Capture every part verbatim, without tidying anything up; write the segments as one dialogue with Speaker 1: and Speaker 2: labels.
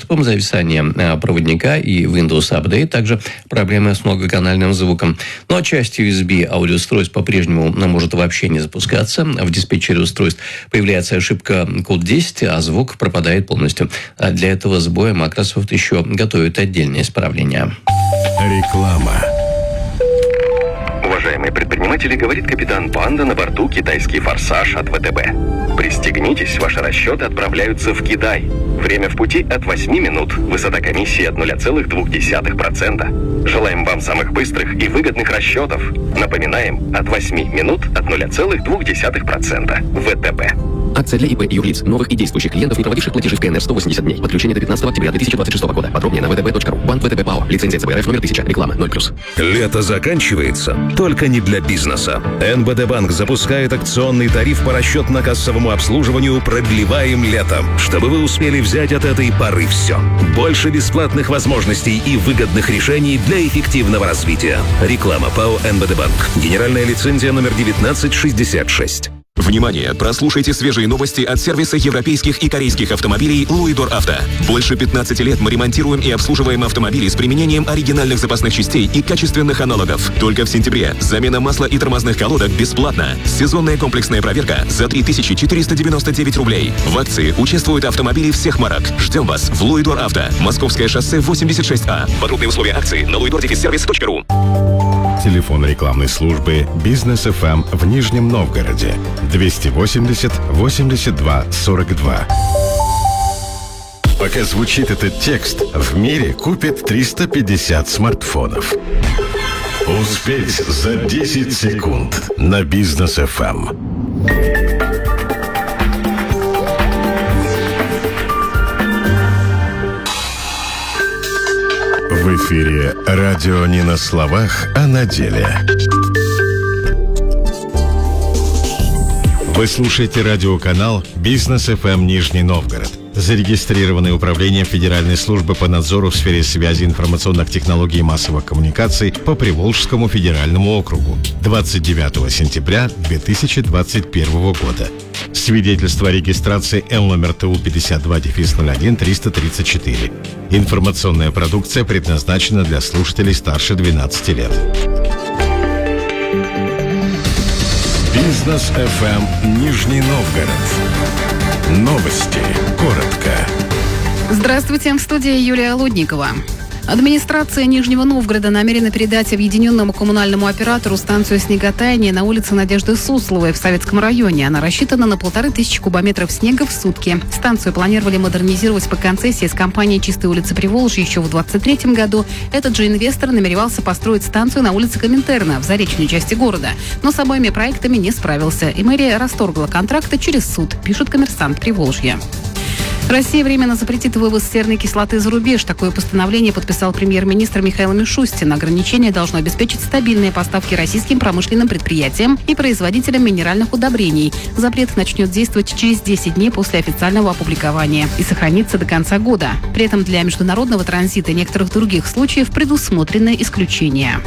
Speaker 1: доступом, зависание проводника и Windows Update, также проблемы с многоканальным звуком. Но часть ю эс би аудиоустройств по-прежнему может вообще не запускаться. В диспетчере устройств появляется ошибка код десять, а звук пропадает полностью. А для этого сбоя Microsoft еще готовит отдельное исправление.
Speaker 2: Реклама.
Speaker 3: Уважаемые предприниматели, говорит капитан Панда на борту китайский «Форсаж» от вэ тэ бэ. Пристегнитесь, ваши расчеты отправляются в Китай. Время в пути от восьми минут. Высота комиссии от ноль целых две десятых процента. Желаем вам самых быстрых и выгодных расчетов. Напоминаем, от восьми минут от ноль целых две десятых процента. вэ тэ бэ.
Speaker 4: Акция для ИП и юрлиц, новых и действующих клиентов, не проводивших платежи в ка эн эр сто восемьдесят дней. Подключение до пятнадцатого октября две тысячи двадцать шестого года. Подробнее на вэ тэ бэ точка ру. Банк вэ тэ бэ ПАО. Лицензия цэ бэ эр эф номер тысяча. Реклама ноль плюс.
Speaker 2: Лето заканчивается, только не для бизнеса. эн бэ дэ Банк запускает акционный тариф по расчетно-кассовому обслуживанию «Продлеваем летом», чтобы вы успели взять от этой поры все. Больше бесплатных возможностей и выгодных решений для эффективного развития. Реклама ПАО эн бэ дэ Банк. Генеральная лицензия номер девятнадцать шестьдесят шесть.
Speaker 5: Внимание! Прослушайте свежие новости от сервиса европейских и корейских автомобилей «Луидор Авто». Больше пятнадцати лет мы ремонтируем и обслуживаем автомобили с применением оригинальных запасных частей и качественных аналогов. Только в сентябре замена масла и тормозных колодок бесплатно. Сезонная комплексная проверка за три тысячи четыреста девяносто девять рублей. В акции участвуют автомобили всех марок. Ждем вас в «Луидор Авто». Московское шоссе восемьдесят шесть А. Подробные условия акции на луидор сервис точка ру.
Speaker 2: Телефон рекламной службы «Бизнес эф эм» в Нижнем Новгороде. двести восемьдесят восемьдесят два сорок два. Пока звучит этот текст, в мире купят триста пятьдесят смартфонов. Успеть за десять секунд на «Бизнес эф эм». В эфире радио не на словах, а на деле. Вы слушаете радиоканал «Бизнес эф эм» Нижний Новгород, зарегистрированный управлением Федеральной службы по надзору в сфере связи, информационных технологий и массовых коммуникаций по Приволжскому федеральному округу двадцать девятого сентября две тысячи двадцать первого года. Свидетельство о регистрации Эл номер Т У пятьдесят два ноль один триста тридцать четыре. Информационная продукция предназначена для слушателей старше двенадцати лет. Бизнес эф эм Нижний Новгород. Новости. Коротко.
Speaker 6: Здравствуйте, в студии Юлия Лудникова. Администрация Нижнего Новгорода намерена передать объединенному коммунальному оператору станцию снеготаяния на улице Надежды Сусловой в Советском районе. Она рассчитана на полторы тысячи кубометров снега в сутки. Станцию планировали модернизировать по концессии с компанией «Чистые улицы Приволжья» еще в двадцать третьем году. Этот же инвестор намеревался построить станцию на улице Коминтерна в заречной части города. Но с обоими проектами не справился, и мэрия расторгла контракты через суд, пишет «Коммерсант Приволжья». Россия временно запретит вывоз серной кислоты за рубеж. Такое постановление подписал премьер-министр Михаил Мишустин. Ограничение должно обеспечить стабильные поставки российским промышленным предприятиям и производителям минеральных удобрений. Запрет начнет действовать через десять дней после официального опубликования и сохранится до конца года. При этом для международного транзита и некоторых других случаев предусмотрены исключения.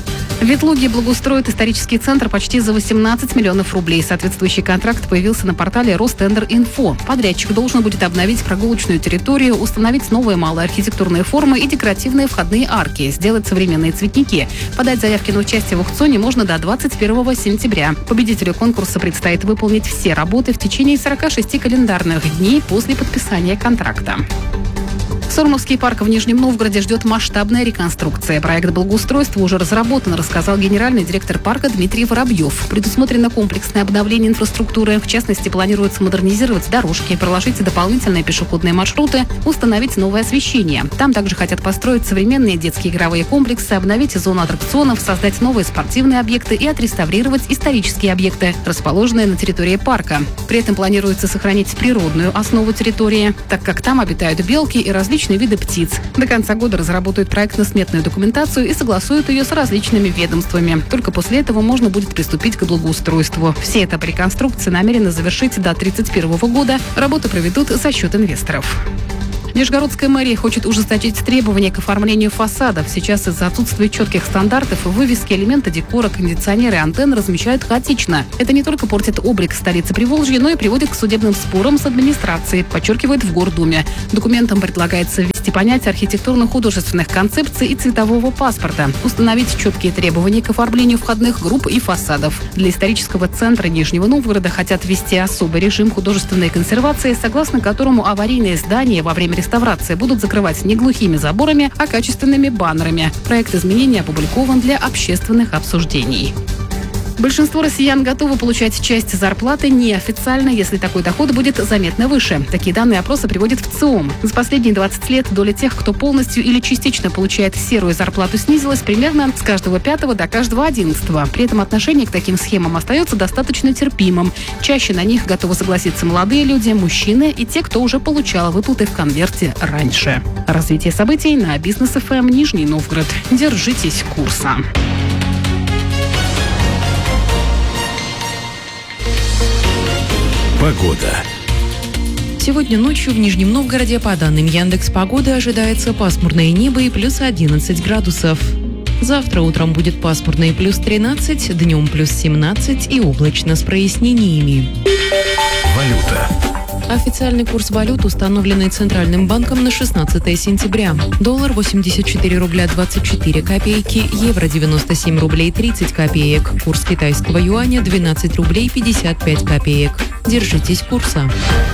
Speaker 6: В Ветлуге благоустроит исторический центр почти за восемнадцать миллионов рублей. Соответствующий контракт появился на портале Ростендер.Инфо. Подрядчик должен будет обновить прогулочную территорию, установить новые малые архитектурные формы и декоративные входные арки, сделать современные цветники. Подать заявки на участие в аукционе можно до двадцать первого сентября. Победителю конкурса предстоит выполнить все работы в течение сорока шести календарных дней после подписания контракта. Сормовский парк в Нижнем Новгороде ждет масштабная реконструкция. Проект благоустройства уже разработан, рассказал генеральный директор парка Дмитрий Воробьев. Предусмотрено комплексное обновление инфраструктуры. В частности, планируется модернизировать дорожки, проложить дополнительные пешеходные маршруты, установить новое освещение. Там также хотят построить современные детские игровые комплексы, обновить зону аттракционов, создать новые спортивные объекты и отреставрировать исторические объекты, расположенные на территории парка. При этом планируется сохранить природную основу территории, так как там обитают белки и различные виды птиц. До конца года разработают проектно-сметную документацию и согласуют ее с различными ведомствами. Только после этого можно будет приступить к благоустройству. Все этапы реконструкции намерены завершить до тридцать первого года. Работы проведут за счет инвесторов. Нижегородская мэрия хочет ужесточить требования к оформлению фасадов. Сейчас из-за отсутствия четких стандартов вывески, элементы декора, кондиционеры и антенны размещают хаотично. Это не только портит облик столицы Приволжья, но и приводит к судебным спорам с администрацией, подчеркивает в Гордуме. Документом предлагается ввести ввести понятие архитектурно-художественных концепций и цветового паспорта, установить четкие требования к оформлению входных групп и фасадов. Для исторического центра Нижнего Новгорода хотят ввести особый режим художественной консервации, согласно которому аварийные здания во время реставрации будут закрывать не глухими заборами, а качественными баннерами. Проект изменений опубликован для общественных обсуждений. Большинство россиян готовы получать часть зарплаты неофициально, если такой доход будет заметно выше. Такие данные опроса приводит в ЦИОМ. За последние двадцать лет доля тех, кто полностью или частично получает серую зарплату, снизилась примерно с каждого пятого до каждого одиннадцатого. При этом отношение к таким схемам остается достаточно терпимым. Чаще на них готовы согласиться молодые люди, мужчины и те, кто уже получал выплаты в конверте раньше. Развитие событий на Бизнес эф эм Нижний Новгород. Держитесь курса.
Speaker 2: Погода.
Speaker 7: Сегодня ночью в Нижнем Новгороде, по данным Яндекс.Погоды, ожидается пасмурное небо и плюс одиннадцать градусов. Завтра утром будет пасмурно и плюс тринадцать, днем плюс семнадцать и облачно с прояснениями.
Speaker 2: Валюта.
Speaker 7: Официальный курс валют, установленный Центральным банком на шестнадцатое сентября. Доллар восемьдесят четыре рубля двадцать четыре копейки, евро девяносто семь рублей тридцать копеек, курс китайского юаня двенадцать рублей пятьдесят пять копеек. Держитесь курса.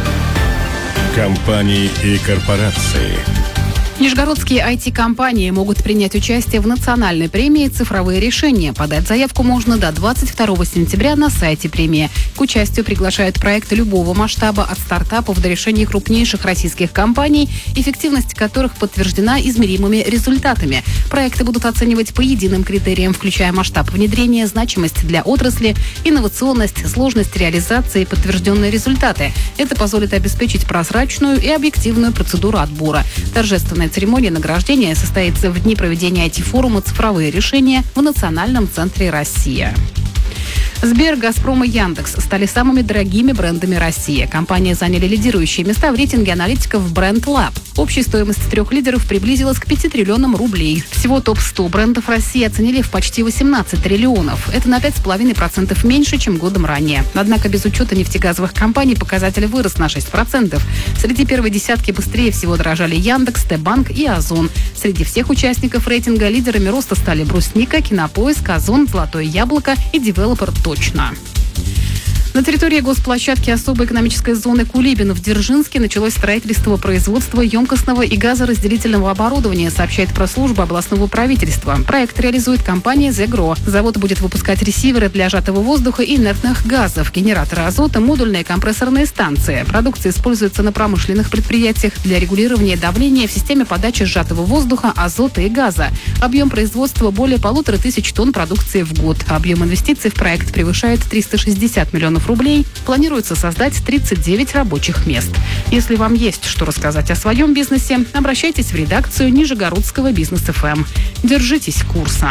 Speaker 2: Компании и корпорации.
Speaker 6: Нижегородские ай ти-компании могут принять участие в национальной премии «Цифровые решения». Подать заявку можно до двадцать второго сентября на сайте премии. К участию приглашают проекты любого масштаба, от стартапов до решений крупнейших российских компаний, эффективность которых подтверждена измеримыми результатами. Проекты будут оценивать по единым критериям, включая масштаб внедрения, значимость для отрасли, инновационность, сложность реализации и подтвержденные результаты. Это позволит обеспечить прозрачную и объективную процедуру отбора. Торжественная церемония награждения состоится в дни проведения ай ти-форума «Цифровые решения» в Национальном центре «Россия». Сбер, Газпром и Яндекс стали самыми дорогими брендами России. Компании заняли лидирующие места в рейтинге аналитиков Brand Lab. Общая стоимость трех лидеров приблизилась к пяти триллионам рублей. Всего топ сто брендов России оценили в почти восемнадцать триллионов. Это на пять целых пять десятых процента меньше, чем годом ранее. Однако без учета нефтегазовых компаний показатель вырос на шесть процентов. Среди первой десятки быстрее всего дорожали Яндекс, Т-Банк и Озон. Среди всех участников рейтинга лидерами роста стали Брусника, Кинопоиск, Озон, Золотое Яблоко и Девелопер Точно. На территории госплощадки особой экономической зоны Кулибин в Дзержинске началось строительство производства емкостного и газоразделительного оборудования, сообщает пресс-служба областного правительства. Проект реализует компания «Зегро». Завод будет выпускать ресиверы для сжатого воздуха и инертных газов, генераторы азота, модульные компрессорные станции. Продукция используется на промышленных предприятиях для регулирования давления в системе подачи сжатого воздуха, азота и газа. Объем производства более полутора тысяч тонн продукции в год. Объем инвестиций в проект превышает триста шестьдесят миллионов рублей. Планируется создать тридцать девять рабочих мест. Если вам есть что рассказать о своем бизнесе, обращайтесь в редакцию Нижегородского Бизнес эф эм. Держитесь курса.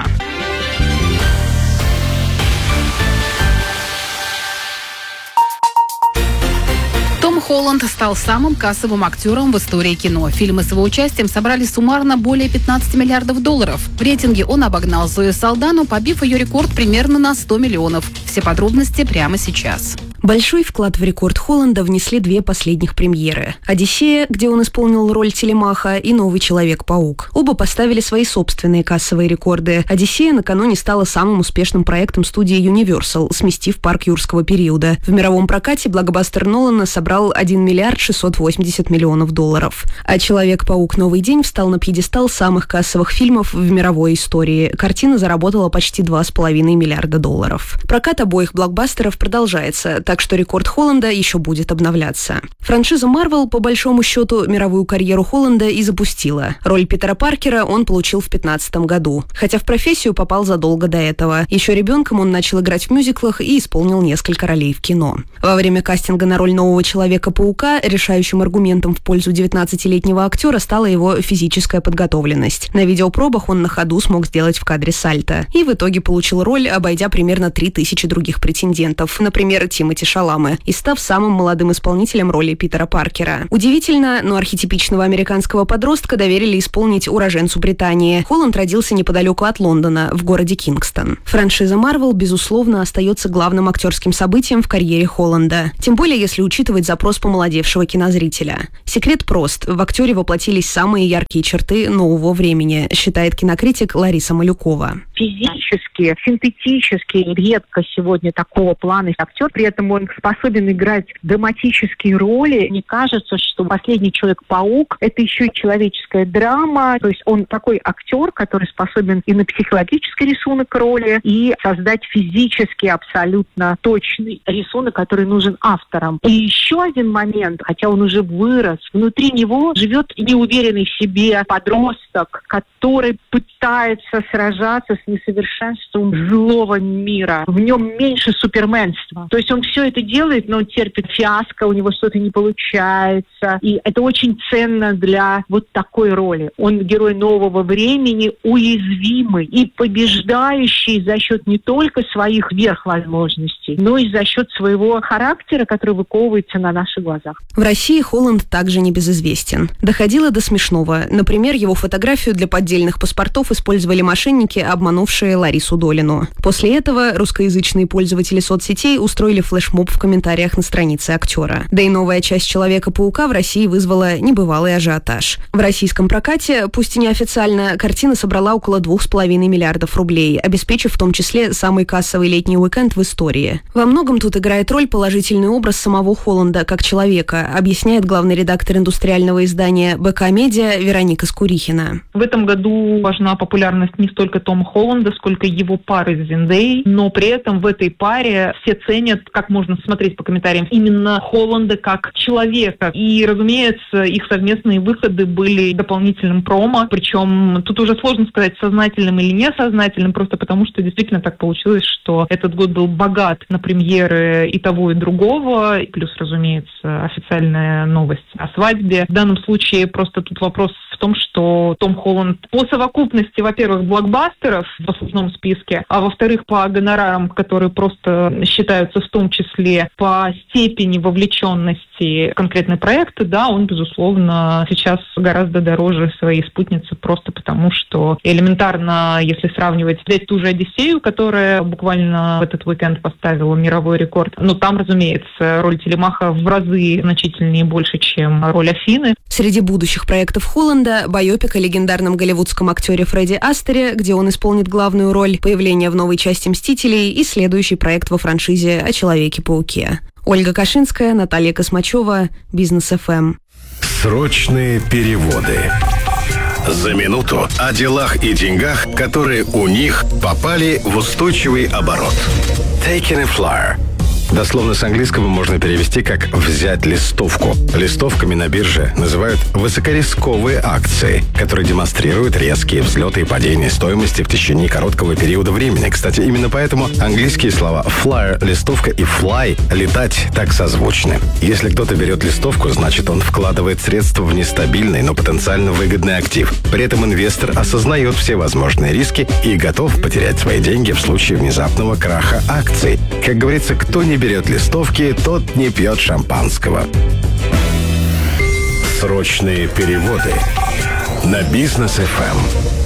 Speaker 6: Том Холланд стал самым кассовым актером в истории кино. Фильмы с его участием собрали суммарно более пятнадцати миллиардов долларов. В рейтинге он обогнал Зою Салдану, побив ее рекорд примерно на сто миллионов. Все подробности прямо сейчас.
Speaker 8: Большой вклад в рекорд Холланда внесли две последних премьеры. «Одиссея», где он исполнил роль Телемаха, и «Новый Человек-паук». Оба поставили свои собственные кассовые рекорды. «Одиссея» накануне стала самым успешным проектом студии Universal, сместив парк юрского периода. В мировом прокате блокбастер Нолана собрал один миллиард шестьсот восемьдесят миллионов долларов. А «Человек-паук. Новый день» встал на пьедестал самых кассовых фильмов в мировой истории. Картина заработала почти два с половиной миллиарда долларов. Прокат обоих блокбастеров продолжается, так что рекорд Холланда еще будет обновляться. Франшиза Marvel, по большому счету, мировую карьеру Холланда и запустила. Роль Питера Паркера он получил в пятнадцатом году, хотя в профессию попал задолго до этого. Еще ребенком он начал играть в мюзиклах и исполнил несколько ролей в кино. Во время кастинга на роль нового Человека-паука решающим аргументом в пользу девятнадцатилетнего актера стала его физическая подготовленность. На видеопробах он на ходу смог сделать в кадре сальто. И в итоге получил роль, обойдя примерно три тысячи других претендентов. Например, Тимоти Шаламе и став самым молодым исполнителем роли Питера Паркера. Удивительно, но архетипичного американского подростка доверили исполнить уроженцу Британии. Холланд родился неподалеку от Лондона, в городе Кингстон. Франшиза Marvel, безусловно, остается главным актерским событием в карьере Холланда. Тем более, если учитывать запрос помолодевшего кинозрителя. Секрет прост. В актере воплотились самые яркие черты нового времени, считает кинокритик Лариса Малюкова.
Speaker 9: Физически, синтетически редко сегодня такого плана актер. При этом он способен играть драматические роли. Мне кажется, что «Последний Человек-паук» — это еще и человеческая драма. То есть он такой актер, который способен и на психологический рисунок роли, и создать физически абсолютно точный рисунок, который нужен авторам. И еще один момент, хотя он уже вырос, внутри него живет неуверенный в себе подросток, который пытается сражаться с несовершенством злого мира. В нем меньше суперменства. То есть он все это делает, но он терпит фиаско, у него что-то не получается. И это очень ценно для вот такой роли. Он герой нового времени, уязвимый и побеждающий за счет не только своих верхвозможностей, но и за счет своего характера, который выковывается на наших глазах.
Speaker 8: В России Холланд также небезызвестен. Доходило до смешного. Например, его фотографию для поддельных паспортов использовали мошенники, обманувшие Ларису Долину. После этого русскоязычные пользователи соцсетей устроили флешмоб в комментариях на странице актера. Да и новая часть Человека-паука в России вызвала небывалый ажиотаж. В российском прокате, пусть и неофициально, картина собрала около двух с половиной миллиардов рублей, обеспечив в том числе самый кассовый летний уикенд в истории. Во многом тут играет роль положительный образ самого Холланда как человека, объясняет главный редактор индустриального издания БК Медиа Вероника Скурихина.
Speaker 10: В этом году важна популярность не столько Тома Холланда, сколько его пары с Зендеей, но при этом в этой паре все ценят, как можно смотреть по комментариям, именно Холланда как человека. И, разумеется, их совместные выходы были дополнительным промо, причем тут уже сложно сказать, сознательным или несознательным, просто потому что действительно так получилось, что этот год был богат на премьеры и того, и другого, и плюс, разумеется, официальная новость о свадьбе. В данном случае просто тут вопрос в том, что Том Холланд по совокупности, во-первых, блокбастеров в послужном списке, а во-вторых, по гонорарам, которые просто считаются в том числе по степени вовлеченности в конкретный проект, да, он, безусловно, сейчас гораздо дороже своей спутницы, просто потому что элементарно, если сравнивать, взять ту же «Одиссею», которая буквально в этот уикенд поставила мировой рекорд, но там, разумеется, роль Телемаха в разы значительнее больше, чем роль Афины.
Speaker 8: Среди будущих проектов Холланда байопик о легендарном голливудском актере Фредди Астере, где он исполнит главную роль, появление в новой части «Мстителей» и следующий проект во франшизе о Человеке-пауке. Ольга Кашинская, Наталья Космачева, Бизнес эф эм.
Speaker 11: Срочные переводы. За минуту о делах и деньгах, которые у них попали в устойчивый оборот. Taking a flyer. Дословно с английского можно перевести как «взять листовку». Листовками на бирже называют высокорисковые акции, которые демонстрируют резкие взлеты и падения стоимости в течение короткого периода времени. Кстати, именно поэтому английские слова «flyer» — листовка и «fly» — летать так созвучны. Если кто-то берет листовку, значит он вкладывает средства в нестабильный, но потенциально выгодный актив. При этом инвестор осознает все возможные риски и готов потерять свои деньги в случае внезапного краха акций. Как говорится, кто не берет листовки, тот не пьет шампанского. Срочные переводы на Бизнес эф эм.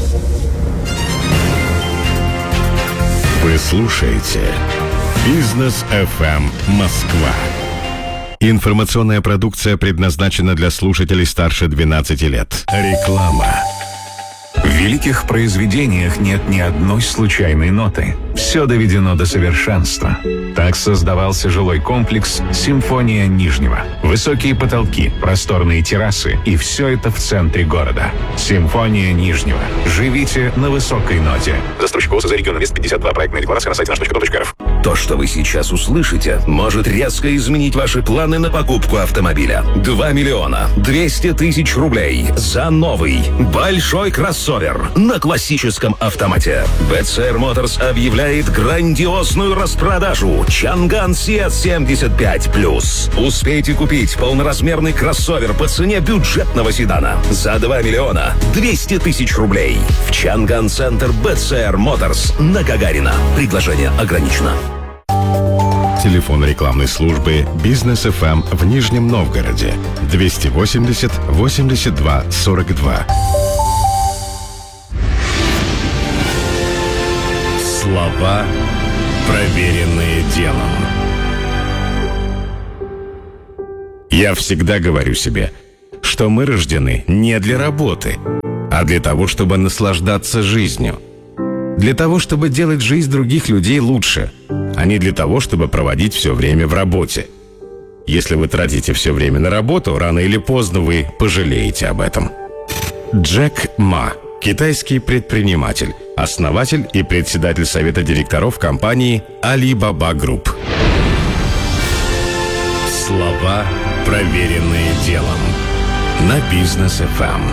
Speaker 2: Вы слушаете Бизнес эф эм Москва. Информационная продукция предназначена для слушателей старше двенадцати лет. Реклама.
Speaker 12: В великих произведениях нет ни одной случайной ноты. Все доведено до совершенства. Так создавался жилой комплекс «Симфония Нижнего». Высокие потолки, просторные террасы и все это в центре города. «Симфония Нижнего». Живите на высокой ноте.
Speaker 5: Застройщик ООО «За регион Инвест пятьдесят два». Проектная декларация на сайте наш точка ком точка эр эф.
Speaker 13: То, что вы сейчас услышите, может резко изменить ваши планы на покупку автомобиля. два миллиона двести тысяч рублей за новый большой кроссовер на классическом автомате. би си ар Motors объявляет грандиозную распродажу Чанган Сиат семьдесят пять плюс. Успейте купить полноразмерный кроссовер по цене бюджетного седана за два миллиона двести тысяч рублей в Чанган Центр би си ар Motors на Гагарина. Предложение ограничено.
Speaker 2: Телефон рекламной службы «Бизнес эф эм» в Нижнем Новгороде двести восемьдесят восемьдесят два сорок два. Слова, проверенные делом. Я всегда говорю себе, что мы рождены не для работы, а для того, чтобы наслаждаться жизнью. Для того, чтобы делать жизнь других людей лучше, а не для того, чтобы проводить все время в работе. Если вы тратите все время на работу, рано или поздно вы пожалеете об этом. Джек Ма, китайский предприниматель, основатель и председатель совета директоров компании Alibaba Group. Слова, проверенные делом. На Бизнес эф эм.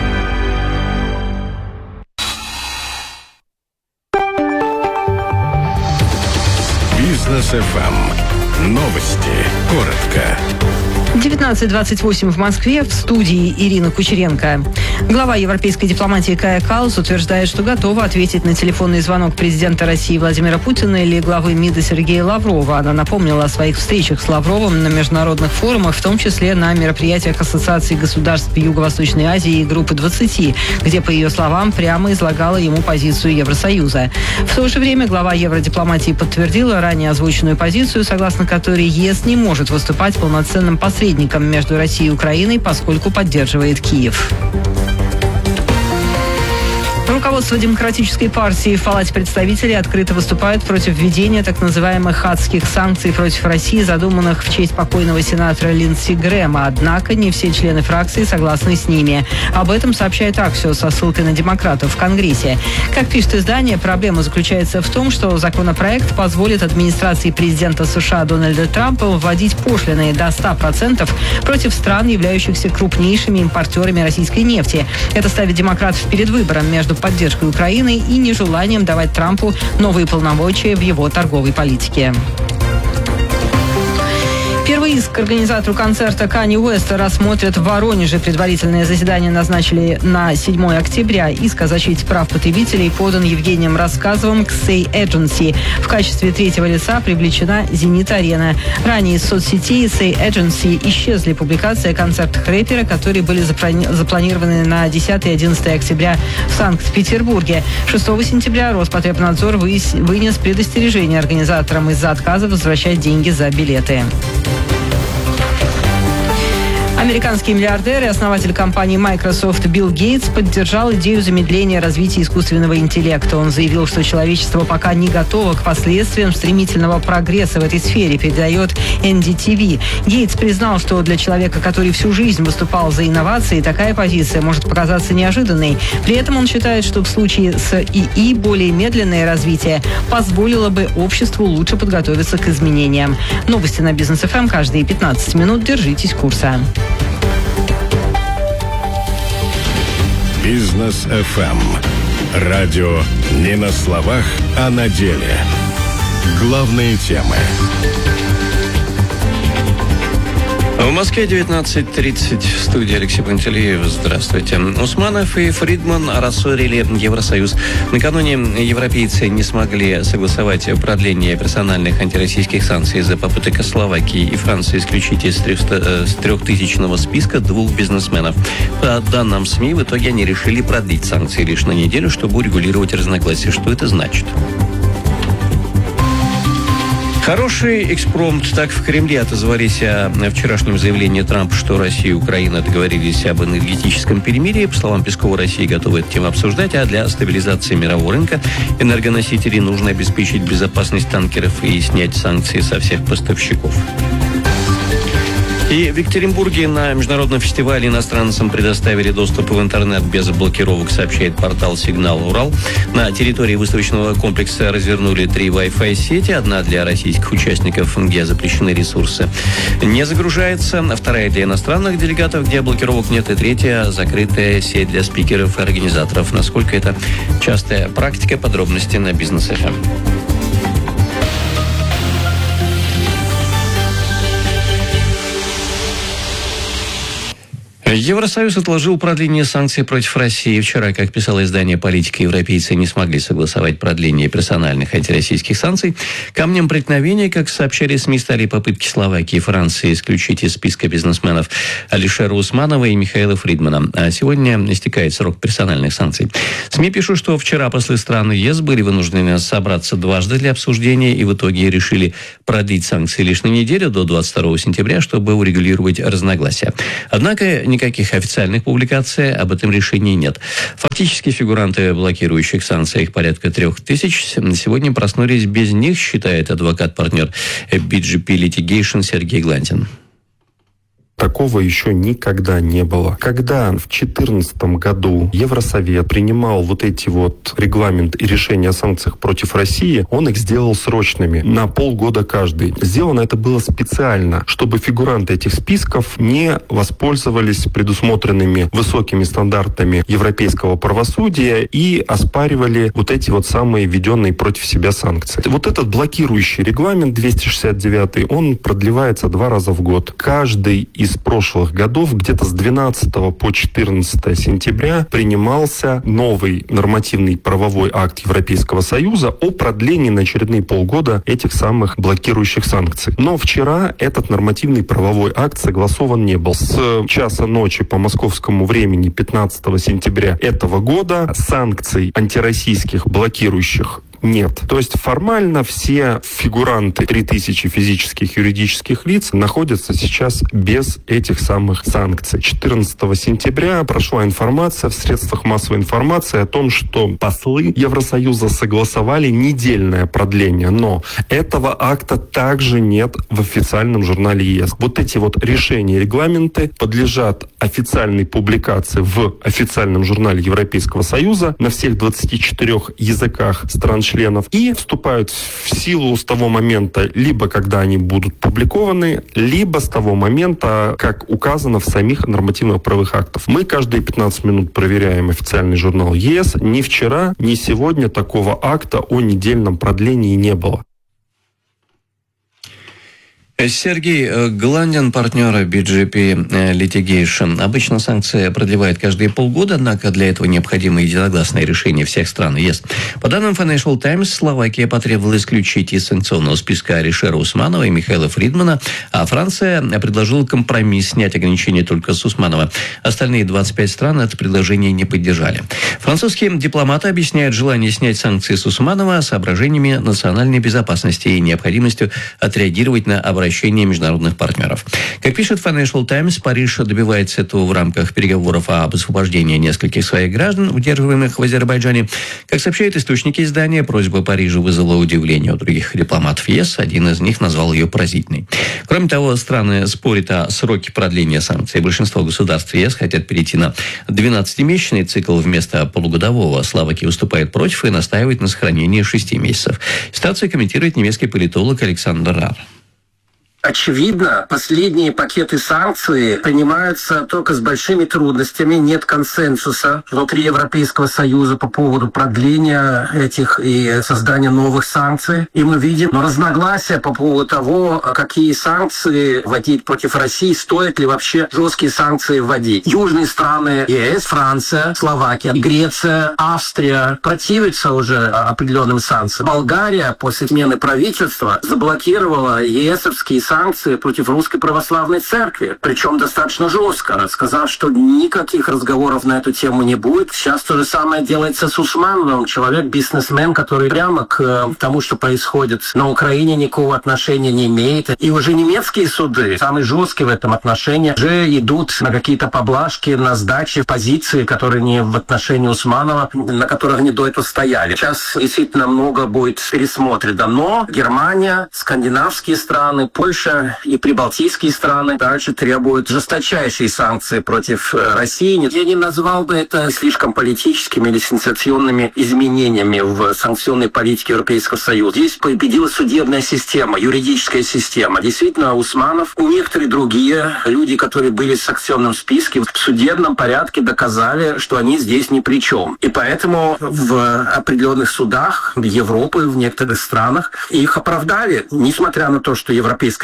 Speaker 2: Бизнес эф эм. Новости. Коротко.
Speaker 14: девятнадцать двадцать восемь в Москве, в студии Ирина Кучеренко. Глава европейской дипломатии Кая Каллас утверждает, что готова ответить на телефонный звонок президента России Владимира Путина или главы МИДа Сергея Лаврова. Она напомнила о своих встречах с Лавровым на международных форумах, в том числе на мероприятиях Ассоциации государств Юго-Восточной Азии и Группы двадцати, где, по ее словам, прямо излагала ему позицию Евросоюза. В то же время глава евродипломатии подтвердила ранее озвученную позицию, согласно которой ЕС не может выступать полноценным посредником между Россией и Украиной, поскольку поддерживает Киев. Руководство Демократической партии в Палате представителей открыто выступает против введения так называемых адских санкций против России, задуманных в честь покойного сенатора Линдси Грэма. Однако не все члены фракции согласны с ними. Об этом сообщает Аксиос со ссылкой на демократов в Конгрессе. Как пишет издание, проблема заключается в том, что законопроект позволит администрации президента США Дональда Трампа вводить пошлины до ста процентов против стран, являющихся крупнейшими импортерами российской нефти. Это ставит демократов перед выбором между поддержкой Украины и нежеланием давать Трампу новые полномочия в его торговой политике. Первый иск к организатору концерта Канье Уэста рассмотрят в Воронеже. Предварительное заседание назначили на седьмое октября. Иск о защите прав потребителей подан Евгением Рассказовым к Say Agency. В качестве третьего лица привлечена «Зенит-арена». Ранее из соцсетей Say Agency исчезли публикации о концертах рэпера, которые были запланированы на десятое и одиннадцатое октября в Санкт-Петербурге. шестого сентября Роспотребнадзор вынес предостережение организаторам из-за отказа возвращать деньги за билеты. Американский миллиардер и основатель компании Microsoft Билл Гейтс поддержал идею замедления развития искусственного интеллекта. Он заявил, что человечество пока не готово к последствиям стремительного прогресса в этой сфере, передает эн ди ти ви. Гейтс признал, что для человека, который всю жизнь выступал за инновации, такая позиция может показаться неожиданной. При этом он считает, что в случае с ИИ более медленное развитие позволило бы обществу лучше подготовиться к изменениям. Новости на Бизнес эф эм каждые пятнадцать минут. Держитесь курса.
Speaker 2: Бизнес эф эм. Радио не на словах, а на деле. Главные темы.
Speaker 1: В Москве девятнадцать тридцать. В студии Алексей Пантелеев. Здравствуйте. Усманов и Фридман рассорили Евросоюз. Накануне европейцы не смогли согласовать продление персональных антироссийских санкций из-за попыток Словакии и Франции исключить из трехтысячного списка двух бизнесменов. По данным СМИ, в итоге они решили продлить санкции лишь на неделю, чтобы урегулировать разногласия. Что это значит? Хороший экспромт. Так в Кремле отозвались о вчерашнем заявлении Трампа, что Россия и Украина договорились об энергетическом перемирии. По словам Пескова, Россия готова эту тему обсуждать, а для стабилизации мирового рынка энергоносителей нужно обеспечить безопасность танкеров и снять санкции со всех поставщиков. И в Екатеринбурге на международном фестивале иностранцам предоставили доступ в интернет без блокировок, сообщает портал «Сигнал Урал». На территории выставочного комплекса развернули три Wi-Fi сети. Одна для российских участников, где запрещены ресурсы, не загружается. Вторая для иностранных делегатов, где блокировок нет. И третья – закрытая сеть для спикеров и организаторов. Насколько это частая практика, подробности на Бизнес эф эм. Евросоюз отложил продление санкций против России. Вчера, как писало издание «Политика», европейцы не смогли согласовать продление персональных антироссийских санкций. Камнем преткновения, как сообщали СМИ, стали попытки Словакии и Франции исключить из списка бизнесменов Алишера Усманова и Михаила Фридмана. А сегодня истекает срок персональных санкций. СМИ пишут, что вчера послы стран ЕС были вынуждены собраться дважды для обсуждения и в итоге решили продлить санкции лишь на неделю до двадцать второго сентября, чтобы урегулировать разногласия. Однако никаких официальных публикаций об этом решении нет. Фактически фигуранты блокирующих санкций, их порядка трех тысяч, сегодня проснулись без них, считает адвокат-партнер би джи пи Litigation Сергей Глантин.
Speaker 15: Такого еще никогда не было. Когда в две тысячи четырнадцатом году Евросовет принимал вот эти вот регламент и решения о санкциях против России, он их сделал срочными, на полгода каждый. Сделано это было специально, чтобы фигуранты этих списков не воспользовались предусмотренными высокими стандартами европейского правосудия и оспаривали вот эти вот самые введенные против себя санкции. Вот этот блокирующий регламент двести шестьдесят девятый, он продлевается два раза в год. Каждый из из прошлых годов, где-то с двенадцатого по четырнадцатое сентября, принимался новый нормативный правовой акт Европейского Союза о продлении на очередные полгода этих самых блокирующих санкций. Но вчера этот нормативный правовой акт согласован не был. С часа ночи по московскому времени пятнадцатого сентября этого года санкций антироссийских блокирующих нет. То есть формально все фигуранты, три тысячи физических и юридических лиц, находятся сейчас без этих самых санкций. четырнадцатого сентября прошла информация в средствах массовой информации о том, что послы Евросоюза согласовали недельное продление, но этого акта также нет в официальном журнале ЕС. Вот эти вот решения и регламенты подлежат официальной публикации в официальном журнале Европейского Союза на всех двадцати четырёх языках стран членов и вступают в силу с того момента, либо когда они будут публикованы, либо с того момента, как указано в самих нормативных правовых актах. Мы каждые пятнадцать минут проверяем официальный журнал ЕС. Ни вчера, ни сегодня такого акта о недельном продлении не было.
Speaker 1: Сергей Гландин, партнер би джи пи Litigation. Обычно санкции продлевают каждые полгода, однако для этого необходимо единогласное решение всех стран ЕС. По данным Financial Times, Словакия потребовала исключить из санкционного списка Алишера Усманова и Михаила Фридмана, а Франция предложила компромисс снять ограничения только с Усманова. Остальные двадцать пять стран это предложение не поддержали. Французские дипломаты объясняют желание снять санкции с Усманова соображениями национальной безопасности и необходимостью отреагировать на обращение международных партнеров. Как пишет Financial Times, Париж добивается этого в рамках переговоров об освобождении нескольких своих граждан, удерживаемых в Азербайджане. Как сообщают источники издания, просьба Парижа вызвала удивление у других дипломатов ЕС. Один из них назвал ее поразительной. Кроме того, страны спорят о сроке продления санкций. Большинство государств ЕС хотят перейти на двенадцатимесячный цикл вместо полугодового. Словакия выступает против и настаивает на сохранении шести месяцев. Ситуацию комментирует немецкий политолог Александр Рар.
Speaker 16: Очевидно, последние пакеты санкций принимаются только с большими трудностями. Нет консенсуса внутри Европейского Союза по поводу продления этих и создания новых санкций. И мы видим разногласия по поводу того, какие санкции вводить против России, стоит ли вообще жесткие санкции вводить. Южные страны ЕС, Франция, Словакия, Греция, Австрия противятся уже определенным санкциям. Болгария после смены правительства заблокировала ЕСовские санкции против Русской Православной Церкви, причем достаточно жестко, сказав, что никаких разговоров на эту тему не будет. Сейчас то же самое делается с Усмановым, человек, бизнесмен, который прямо к тому, что происходит на Украине, никакого отношения не имеет. И уже немецкие суды, самые жесткие в этом отношении, уже идут на какие-то поблажки, на сдачи позиции, которые не в отношении Усманова, на которых они до этого стояли. Сейчас действительно много будет пересмотрено. Но Германия, скандинавские страны, Польша и прибалтийские страны также требуют жесточайшие санкции против России. Я не назвал бы это слишком политическими или сенсационными изменениями в санкционной политике Европейского Союза. Здесь победила судебная система, юридическая система. Действительно, Усманов и некоторые другие люди, которые были в санкционном списке, в судебном порядке доказали, что они здесь ни при чем. И поэтому в определенных судах Европы, в некоторых странах их оправдали, несмотря на то, что европейская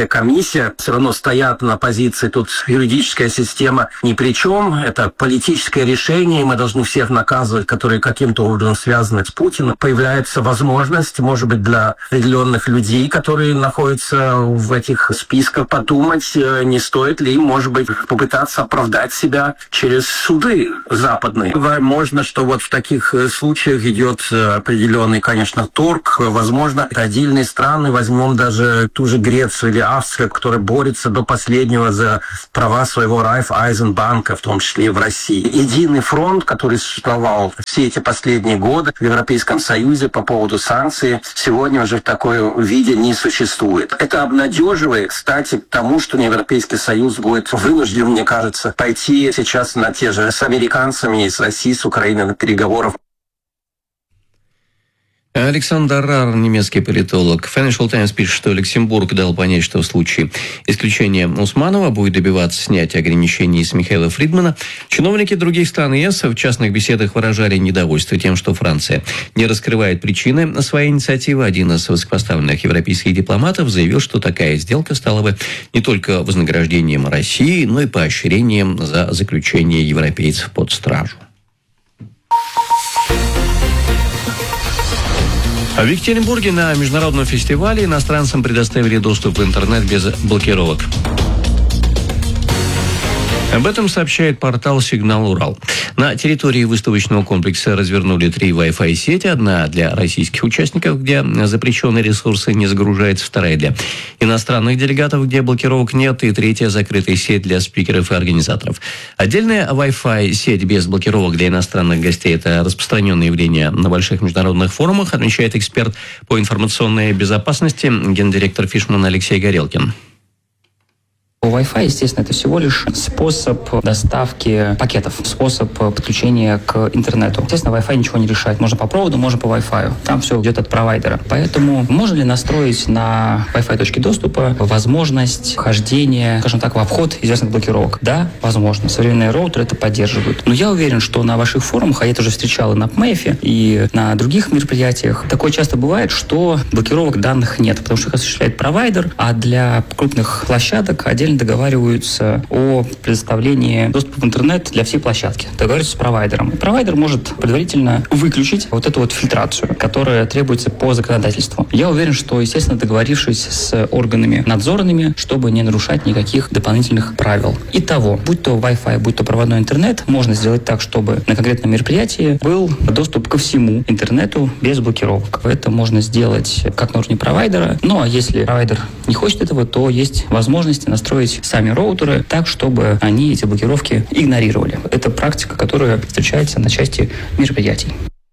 Speaker 16: Венецианская комиссия все равно стоят на позиции, тут юридическая система ни при чем, это политическое решение, и мы должны всех наказывать, которые каким-то образом связаны с Путиным. Появляется возможность, может быть, для определенных людей, которые находятся в этих списках, подумать, не стоит ли им, может быть, попытаться оправдать себя через суды западные. Возможно, что вот в таких случаях идет определенный, конечно, торг. Возможно, отдельные страны, возьмем даже ту же Грецию или Австрию, которая борется до последнего за права своего Райффайзенбанка, в том числе и в России. Единый фронт, который существовал все эти последние годы в Европейском Союзе по поводу санкций, сегодня уже в такой виде не существует. Это обнадеживает, кстати, к тому, что Европейский Союз будет вынужден, мне кажется, пойти сейчас на те же с американцами и с Россией, с Украиной на переговоров.
Speaker 1: Александр Рар, немецкий политолог. Financial Times пишет, что Люксембург дал понять, что в случае исключения Усманова будет добиваться снятия ограничений с Михаила Фридмана. Чиновники других стран ЕС в частных беседах выражали недовольство тем, что Франция не раскрывает причины своей инициативы. Один из высокопоставленных европейских дипломатов заявил, что такая сделка стала бы не только вознаграждением России, но и поощрением за заключение европейцев под стражу. В Екатеринбурге на международном фестивале иностранцам предоставили доступ в интернет без блокировок. Об этом сообщает портал «Сигнал Урал». На территории выставочного комплекса развернули три Wi-Fi сети. Одна для российских участников, где запрещенные ресурсы не загружаются. Вторая для иностранных делегатов, где блокировок нет. И третья – закрытая сеть для спикеров и организаторов. Отдельная Wi-Fi сеть без блокировок для иностранных гостей – это распространенное явление на больших международных форумах, отмечает эксперт по информационной безопасности, гендиректор Фишман Алексей Горелкин.
Speaker 17: Wi-Fi, естественно, это всего лишь способ доставки пакетов, способ подключения к интернету. Естественно, Wi-Fi ничего не решает. Можно по проводу, можно по Wi-Fi. Там все идет от провайдера. Поэтому можно ли настроить на Wi-Fi точки доступа возможность хождения, скажем так, в обход известных блокировок? Да, возможно. Современные роутеры это поддерживают. Но я уверен, что на ваших форумах, а я это уже встречал и на ПМЭФе, и на других мероприятиях, такое часто бывает, что блокировок данных нет, потому что их осуществляет провайдер, а для крупных площадок отдельно договариваются о предоставлении доступа в интернет для всей площадки. Договариваются с провайдером. Провайдер может предварительно выключить вот эту вот фильтрацию, которая требуется по законодательству. Я уверен, что, естественно, договорившись с органами надзорными, чтобы не нарушать никаких дополнительных правил. Итого, будь то Wi-Fi, будь то проводной интернет, можно сделать так, чтобы на конкретном мероприятии был доступ ко всему интернету без блокировок. Это можно сделать как на уровне провайдера. Ну, а если провайдер не хочет этого, то есть возможность настроить сами роутеры так, чтобы они эти блокировки игнорировали. Это практика, которая встречается на части мероприятий.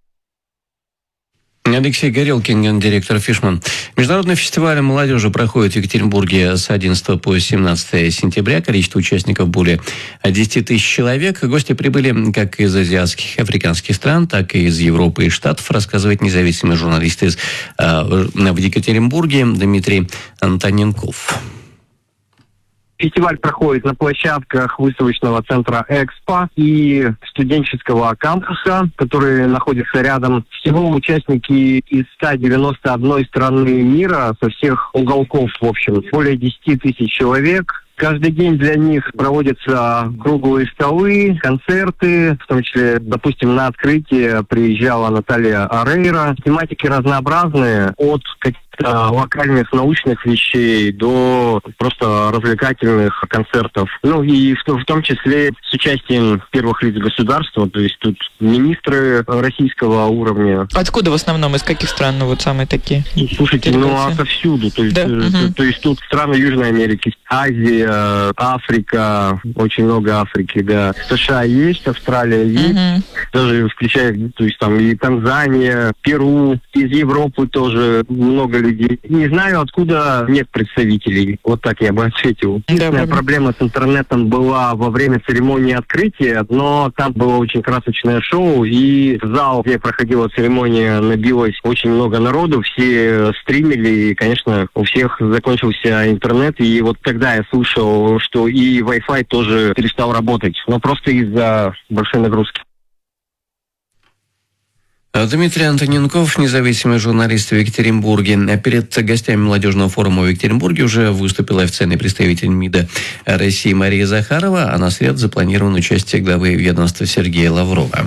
Speaker 1: Алексей Горелкин, директор Фишман. Международный фестиваль молодежи проходит в Екатеринбурге с одиннадцатого по семнадцатое сентября. Количество участников более десять тысяч человек. Гости прибыли как из азиатских и африканских стран, так и из Европы и Штатов, рассказывает независимый журналист из, э, в Екатеринбурге Дмитрий Антоненков.
Speaker 18: Фестиваль проходит на площадках выставочного центра «Экспо» и студенческого кампуса, который находится рядом. Всего участники из ста девяноста одной страны мира, со всех уголков, в общем, более десять тысяч человек. Каждый день для них проводятся круглые столы, концерты, в том числе, допустим, на открытие приезжала Наталья Орейро. Тематики разнообразные, от каких-то локальных научных вещей до просто развлекательных концертов. Ну и в, в том числе с участием первых лиц государства, то есть тут министры российского уровня.
Speaker 19: Откуда в основном, из каких стран, ну вот самые такие?
Speaker 18: Слушайте, ну отовсюду, то есть,
Speaker 19: да?
Speaker 18: то,
Speaker 19: угу.
Speaker 18: то есть тут страны Южной Америки, Азия, Африка, очень много Африки, да. США есть, Австралия есть, uh-huh. даже включая, то есть там и Танзания, Перу, из Европы тоже много людей. Не знаю, откуда нет представителей. Вот так я бы ответил. Единственная да, проблема с интернетом была во время церемонии открытия, но там было очень красочное шоу, и в зал, где проходила церемония, набилось очень много народу, все стримили, и, конечно, у всех закончился интернет, и вот тогда я слышал, что и Wi-Fi тоже перестал работать, но просто из-за большой нагрузки.
Speaker 1: Дмитрий Антоненков, независимый журналист в Екатеринбурге. Перед гостями молодежного форума в Екатеринбурге уже выступил официальный представитель МИДа России Мария Захарова, а на среду запланировано участие главы ведомства Сергея Лаврова.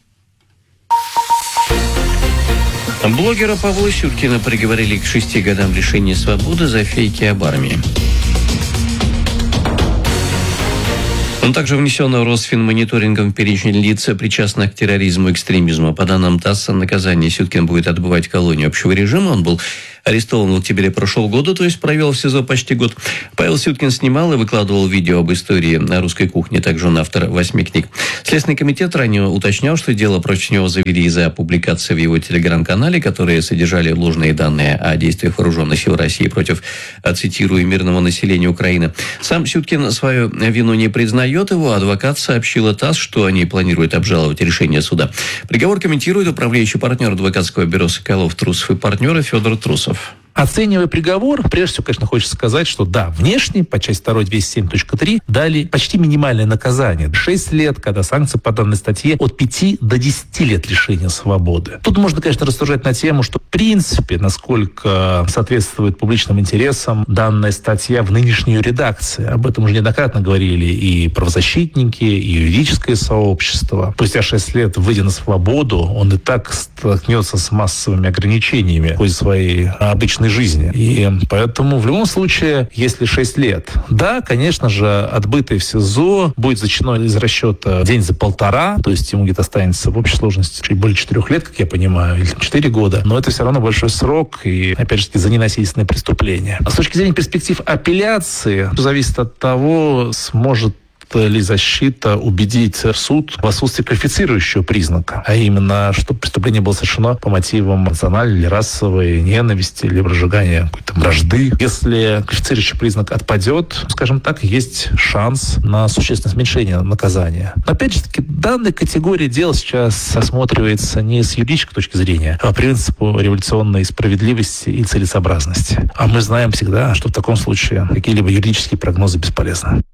Speaker 1: Блогера Павла Сюткина приговорили к шести годам лишения свободы за фейки об армии. Он также внесен Росфинмониторингом в перечень лиц, причастных к терроризму и экстремизму. По данным ТАСС, наказание Сюткин будет отбывать в колонии общего режима. Он был арестован в октябре прошлого года, то есть провел в СИЗО почти год. Павел Сюткин снимал и выкладывал видео об истории русской кухни. Также он автор восьми книг. Следственный комитет ранее уточнял, что дело против него завели из-за публикации в его телеграм-канале, которые содержали ложные данные о действиях вооруженных сил России против, цитирую, мирного населения Украины. Сам Сюткин свою вину не признает. Его адвокат сообщила ТАСС, что они планируют обжаловать решение суда. Приговор комментирует управляющий партнер адвокатского бюро «Соколов, Трусов и партнеры» Федор Трусов.
Speaker 20: Оценивая приговор, прежде всего, конечно, хочется сказать, что да, внешне, по части второй двести семь точка три, дали почти минимальное наказание. шесть лет, когда санкции по данной статье от пяти до десяти лет лишения свободы. Тут можно, конечно, рассуждать на тему, что в принципе, насколько соответствует публичным интересам данная статья в нынешней редакции. Об этом уже неоднократно говорили и правозащитники, и юридическое сообщество. Спустя шесть лет, выйдя на свободу, он и так столкнется с массовыми ограничениями в ходе своей обычной жизни. И поэтому в любом случае, если шесть лет, да, конечно же, отбытый в СИЗО будет зачтено из расчета день за полтора, то есть ему где-то останется в общей сложности чуть более четырех лет, как я понимаю, или четыре года, но это все равно большой срок, и, опять же, за ненасильственные преступления. А с точки зрения перспектив апелляции, зависит от того, сможет ли защита убедить суд в отсутствии квалифицирующего признака, а именно, что преступление было совершено по мотивам национальной или расовой ненависти, или разжигания какой-то вражды. Если квалифицирующий признак отпадет, скажем так, есть шанс на существенное уменьшение наказания. Но опять же таки, данная категория дел сейчас осматривается не с юридической точки зрения, а по принципу революционной справедливости и целесообразности. А мы знаем всегда, что в таком случае какие-либо юридические прогнозы бесполезны.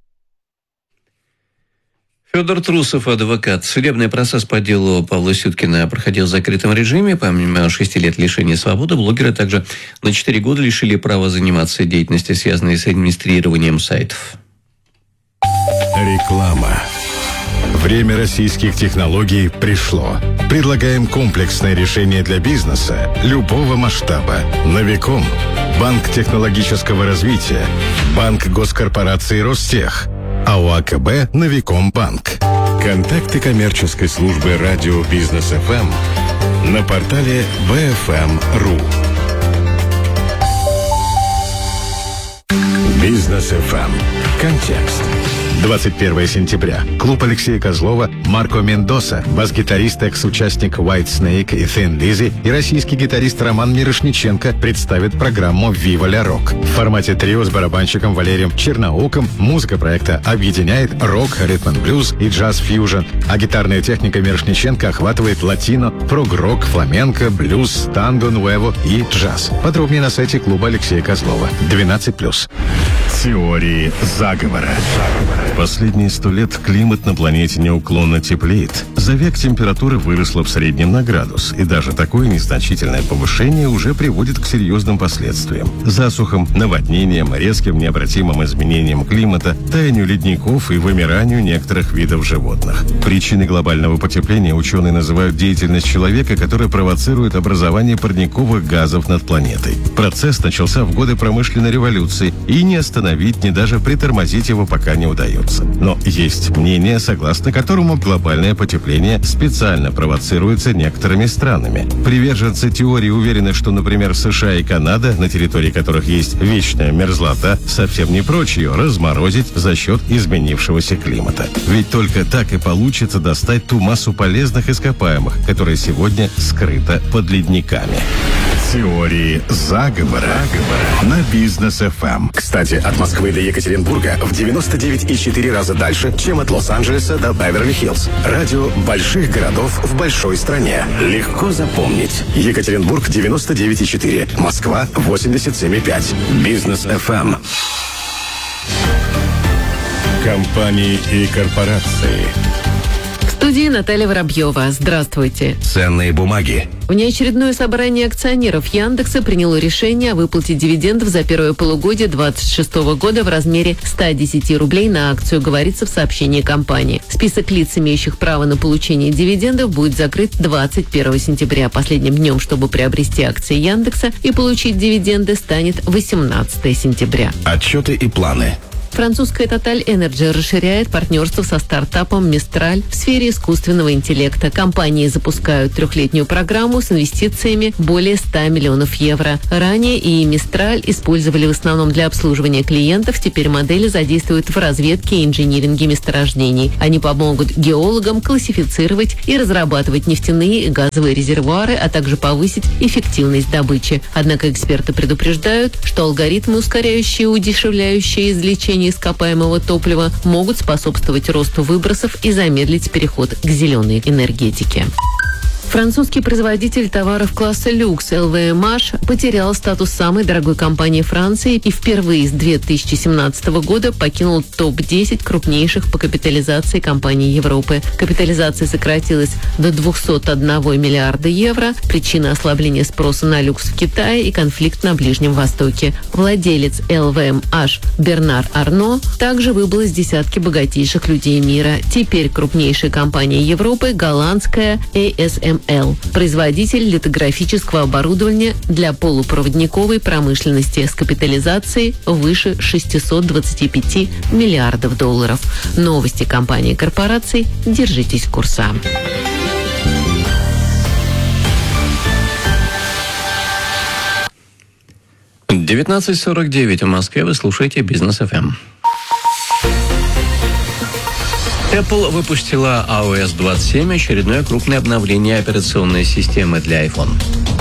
Speaker 1: Федор Трусов, адвокат. Судебный процесс по делу Павла Сюткина проходил в закрытом режиме. Помимо шести лет лишения свободы, блогера также на четыре года лишили права заниматься деятельностью, связанной с администрированием сайтов.
Speaker 2: Реклама. Время российских технологий пришло. Предлагаем комплексное решение для бизнеса любого масштаба. Новиком. Банк технологического развития. Банк госкорпорации Ростех. АО АКБ «Новиком Банк». Контакты коммерческой службы радио «Бизнес эф эм» на портале би эф эм точка ру. «Бизнес эф эм». Контекст. двадцать первого сентября. Клуб Алексея Козлова, Марко Мендоса, бас-гитарист, экс-участник White Snake и Thin Lizzy и российский гитарист Роман Мирошниченко представят программу «Viva la Rock». В формате трио с барабанщиком Валерием Черноуком музыка проекта объединяет рок, ритм-н-блюз и джаз-фьюжн, а гитарная техника Мирошниченко охватывает латино, прог-рок, фламенко, блюз, танго, нуэво и джаз. Подробнее на сайте клуба Алексея Козлова. двенадцать плюс. Теории заговора. Последние сто лет климат на планете неуклонно теплеет. За век температура выросла в среднем на градус, и даже такое незначительное повышение уже приводит к серьезным последствиям. Засухам, наводнениям, резким необратимым изменениям климата, таянию ледников и вымиранию некоторых видов животных. Причиной глобального потепления ученые называют деятельность человека, которая провоцирует образование парниковых газов над планетой. Процесс начался в годы промышленной революции, и не остановить, ни даже притормозить его пока не удается. Но есть мнение, согласно которому глобальное потепление специально провоцируется некоторыми странами. Приверженцы теории уверены, что, например, США и Канада, на территории которых есть вечная мерзлота, совсем не прочь ее разморозить за счет изменившегося климата. Ведь только так и получится достать ту массу полезных ископаемых, которая сегодня скрыта под ледниками. Теории заговора на Бизнес эф эм.
Speaker 11: Кстати, от Москвы до Екатеринбурга в девяносто девять и четыре раза дальше, чем от Лос-Анджелеса до Беверли-Хиллз. Радио больших городов в большой стране. Легко запомнить. Екатеринбург девяносто девять и четыре, Москва восемьдесят семь и пять. Бизнес эф эм.
Speaker 2: Компании и корпорации.
Speaker 6: В
Speaker 7: студии Наталья Воробьева. Здравствуйте.
Speaker 11: Ценные бумаги.
Speaker 7: Внеочередное собрание акционеров Яндекса приняло решение о выплате дивидендов за первое полугодие две тысячи двадцать шестого года в размере ста десяти рублей на акцию, говорится в сообщении компании. Список лиц, имеющих право на получение дивидендов, будет закрыт двадцать первого сентября. Последним днем, чтобы приобрести акции Яндекса и получить дивиденды, станет восемнадцатого сентября.
Speaker 11: Отчеты и планы.
Speaker 7: Французская Total Energy расширяет партнерство со стартапом Mistral в сфере искусственного интеллекта. Компании запускают трехлетнюю программу с инвестициями более ста миллионов евро. Ранее и Mistral использовали в основном для обслуживания клиентов. Теперь модели задействуют в разведке и инжиниринге месторождений. Они помогут геологам классифицировать и разрабатывать нефтяные и газовые резервуары, а также повысить эффективность добычи. Однако эксперты предупреждают, что алгоритмы, ускоряющие и удешевляющие извлечение ископаемого топлива, могут способствовать росту выбросов и замедлить переход к зеленой энергетике. Французский производитель товаров класса люкс эл ви эм эйч потерял статус самой дорогой компании Франции и впервые с две тысячи семнадцатого года покинул топ десять крупнейших по капитализации компаний Европы. Капитализация сократилась до двухсот одного миллиарда евро. Причина — ослабления спроса на люкс в Китае и конфликт на Ближнем Востоке. Владелец эл ви эм эйч Бернар Арно также выбыл из десятки богатейших людей мира. Теперь крупнейшая компания Европы — голландская эй эс эм эл, производитель литографического оборудования для полупроводниковой промышленности с капитализацией выше шестисот двадцати пяти миллиардов долларов. Новости компании и корпораций. Держитесь курса.
Speaker 1: девятнадцать сорок девять в Москве. Вы слушаете Бизнес эф эм. Apple выпустила ай о эс двадцать семь, очередное крупное обновление операционной системы для iPhone.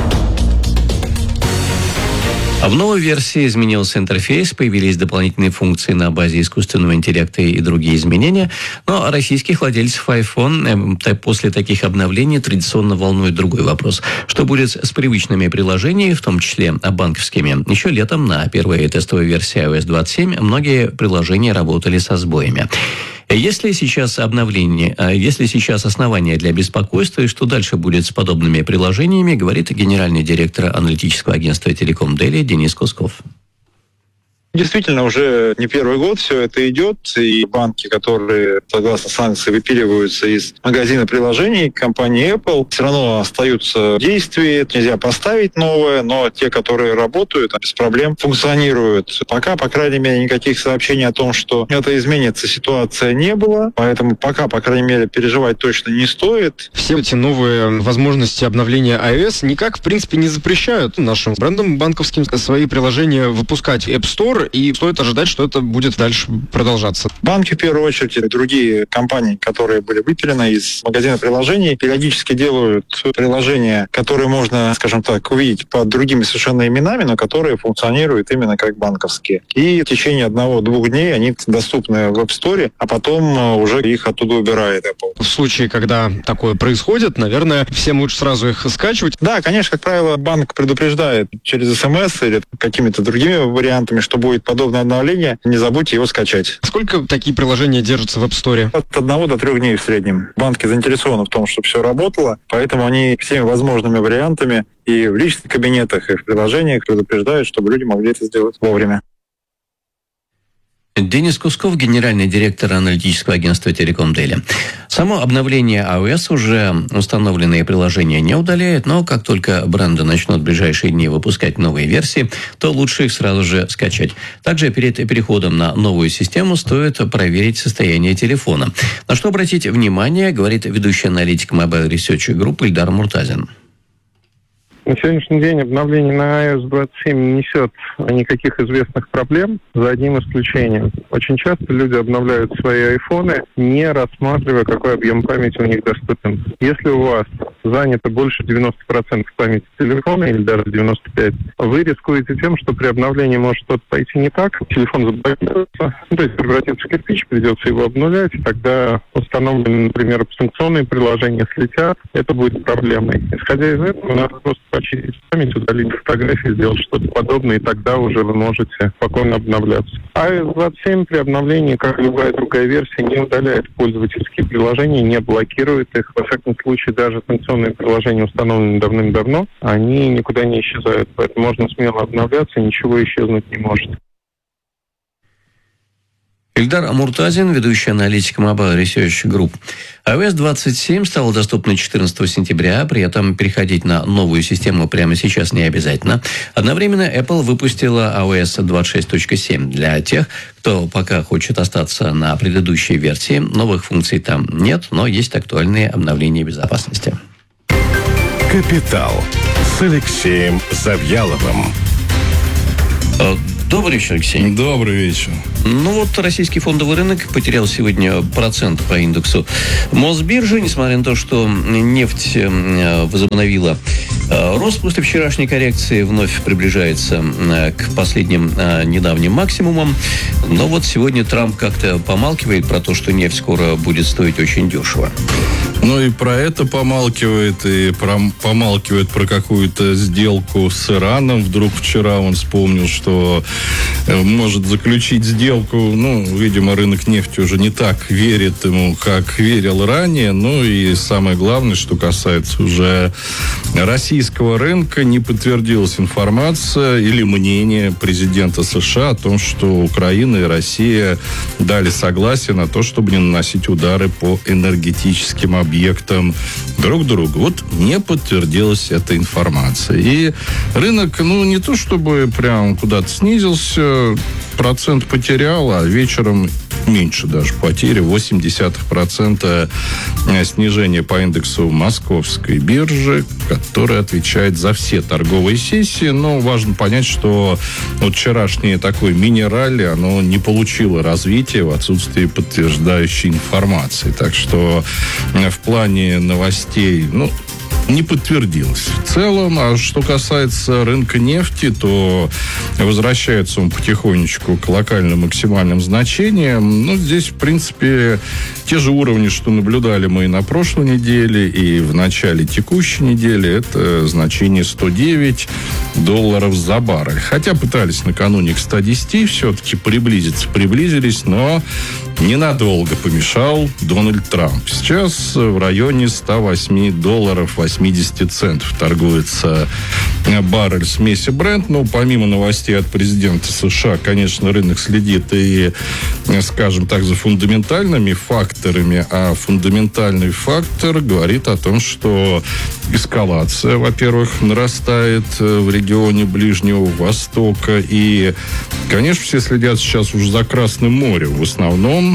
Speaker 1: В новой версии изменился интерфейс, появились дополнительные функции на базе искусственного интеллекта и другие изменения, но российских владельцев iPhone после таких обновлений традиционно волнует другой вопрос. Что будет с привычными приложениями, в том числе банковскими? Еще летом на первой тестовой версии ай о эс двадцать семь многие приложения работали со сбоями. Если сейчас обновление, если сейчас основания для беспокойства, и что дальше будет с подобными приложениями, говорит генеральный директор аналитического агентства «Телеком Дели» Денис Кусков.
Speaker 21: Действительно, уже не первый год все это идет, и банки, которые, согласно санкциям, выпиливаются из магазина приложений компании Apple, все равно остаются в действии, нельзя поставить новое, но те, которые работают, без проблем функционируют. Пока, по крайней мере, никаких сообщений о том, что это изменится, ситуация не было, поэтому пока, по крайней мере, переживать точно не стоит.
Speaker 22: Все эти новые возможности обновления iOS никак, в принципе, не запрещают нашим брендам банковским свои приложения выпускать в App Store, и стоит ожидать, что это будет дальше продолжаться.
Speaker 21: Банки, в первую очередь, и другие компании, которые были выпилены из магазина приложений, периодически делают приложения, которые можно, скажем так, увидеть под другими совершенно именами, но которые функционируют именно как банковские. И в течение одного-двух дней они доступны в App Store, а потом уже их оттуда убирает Apple.
Speaker 22: В случае, когда такое происходит, наверное, всем лучше сразу их скачивать.
Speaker 21: Да, конечно, как правило, банк предупреждает через эс эм эс или какими-то другими вариантами, что будет подобное обновление, не забудьте его скачать.
Speaker 22: Сколько такие приложения держатся в App Store?
Speaker 21: От одного до трех дней в среднем. Банки заинтересованы в том, чтобы все работало, поэтому они всеми возможными вариантами и в личных кабинетах, и в приложениях предупреждают, чтобы люди могли это сделать вовремя.
Speaker 1: Денис Кусков, генеральный директор аналитического агентства «Телеком Дели». Само обновление iOS уже установленные приложения не удаляет, но как только бренды начнут в ближайшие дни выпускать новые версии, то лучше их сразу же скачать. Также перед переходом на новую систему стоит проверить состояние телефона. На что обратить внимание, говорит ведущий аналитик Mobile Research Group Ильдар Муртазин.
Speaker 23: На сегодняшний день обновление на ай о эс двадцать семь не несет никаких известных проблем, за одним исключением. Очень часто люди обновляют свои айфоны, не рассматривая, какой объем памяти у них доступен. Если у вас занято больше девяносто процентов памяти телефона, или даже девяносто пять процентов, вы рискуете тем, что при обновлении может что-то пойти не так, телефон заблокируется, ну, то есть превратится в кирпич, придется его обнулять, и тогда установленные, например, санкционные приложения слетят, это будет проблемой. Исходя из этого, надо просто почистить память, удалить фотографии, сделать что-то подобное, и тогда уже вы можете спокойно обновляться. ай о эс двадцать семь при обновлении, как любая другая версия, не удаляет пользовательские приложения, не блокирует их. Во всяком случае, даже санкционные приложения, установленные давным-давно, они никуда не исчезают. Поэтому можно смело обновляться, ничего исчезнуть не может.
Speaker 1: Ильдар Амуртазин, ведущий аналитик Mobile Research Group. ай о эс двадцать семь стала доступна четырнадцатого сентября, при этом переходить на новую систему прямо сейчас не обязательно. Одновременно Apple выпустила ай о эс двадцать шесть точка семь. Для тех, кто пока хочет остаться на предыдущей версии, новых функций там нет, но есть актуальные обновления безопасности.
Speaker 11: Капитал с Алексеем Завьяловым.
Speaker 1: Добрый вечер, Алексей.
Speaker 3: Добрый вечер.
Speaker 1: Ну вот, российский фондовый рынок потерял сегодня процент по индексу Мосбиржи, несмотря на то, что нефть возобновила рост после вчерашней коррекции, вновь приближается к последним недавним максимумам. Но вот сегодня Трамп как-то помалкивает про то, что нефть скоро будет стоить очень дешево.
Speaker 3: Ну и про это помалкивает, и про, помалкивает про какую-то сделку с Ираном. Вдруг вчера он вспомнил, что может заключить сделку. Ну, видимо, рынок нефти уже не так верит ему, как верил ранее. Ну и самое главное, что касается уже российского рынка, не подтвердилась информация или мнение президента США о том, что Украина и Россия дали согласие на то, чтобы не наносить удары по энергетическим объектам. объектам друг другу. Вот не подтвердилась эта информация. И рынок, ну, не то чтобы прям куда-то снизился, процент потерял, а вечером меньше даже потери, восемь десятых процента снижение по индексу Московской биржи, который отвечает за все торговые сессии. Но важно понять, что вот вчерашнее такое мини-ралли, оно не получило развития в отсутствии подтверждающей информации. Так что в плане новостей, ну, не подтвердилось. В целом, а что касается рынка нефти, то возвращается он потихонечку к локальным максимальным значениям. Ну, здесь, в принципе, те же уровни, что наблюдали мы и на прошлой неделе, и в начале текущей недели. Это значение сто девять долларов за баррель. Хотя пытались накануне к ста десяти все-таки приблизиться, приблизились, но ненадолго помешал Дональд Трамп. Сейчас в районе ста восьми долларов восьмидесяти центов торгуется баррель смеси Brent. Но помимо новостей от президента США, конечно, рынок следит и, скажем так, за фундаментальными факторами. А фундаментальный фактор говорит о том, что эскалация, во-первых, нарастает в регионе Ближнего Востока. И, конечно, все следят сейчас уже за Красным морем. В основном,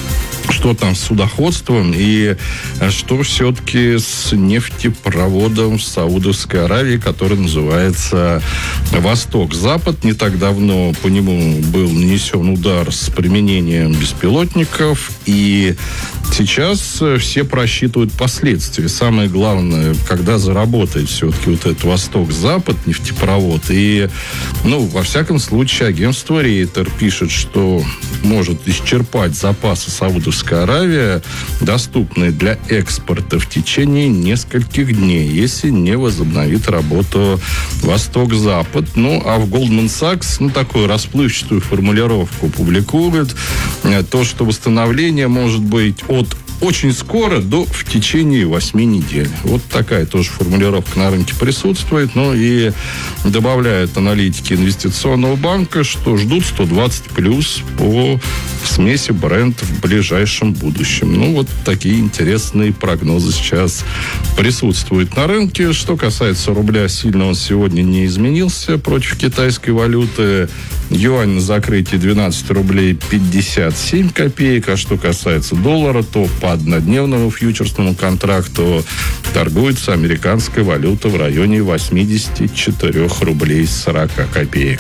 Speaker 3: что там с судоходством и что все-таки с нефтепроводом в Саудовской Аравии, который называется Восток-Запад. Не так давно по нему был нанесен удар с применением беспилотников, и сейчас все просчитывают последствия. Самое главное, когда заработает все-таки вот этот Восток-Запад, нефтепровод. И, ну, во всяком случае, агентство Рейтер пишет, что может исчерпать запасы Саудовской Аравии, доступные для экспорта в течение нескольких дней, если не возобновит работу Восток-Запад. Ну, а в Goldman Sachs, ну, такую расплывчатую формулировку публикуют, то, что восстановление может быть от очень скоро до в течение восьми недель. Вот такая тоже формулировка на рынке присутствует. Ну и добавляют аналитики инвестиционного банка, что ждут сто двадцать плюс по смеси Brent в ближайшем будущем. Ну, вот такие интересные прогнозы сейчас присутствуют на рынке. Что касается рубля, сильно он сегодня не изменился против китайской валюты. Юань на закрытии двенадцать рублей пятьдесят семь копеек. А что касается доллара, то по однодневному фьючерсному контракту торгуется американская валюта в районе восемьдесят четыре рублей сорок копеек.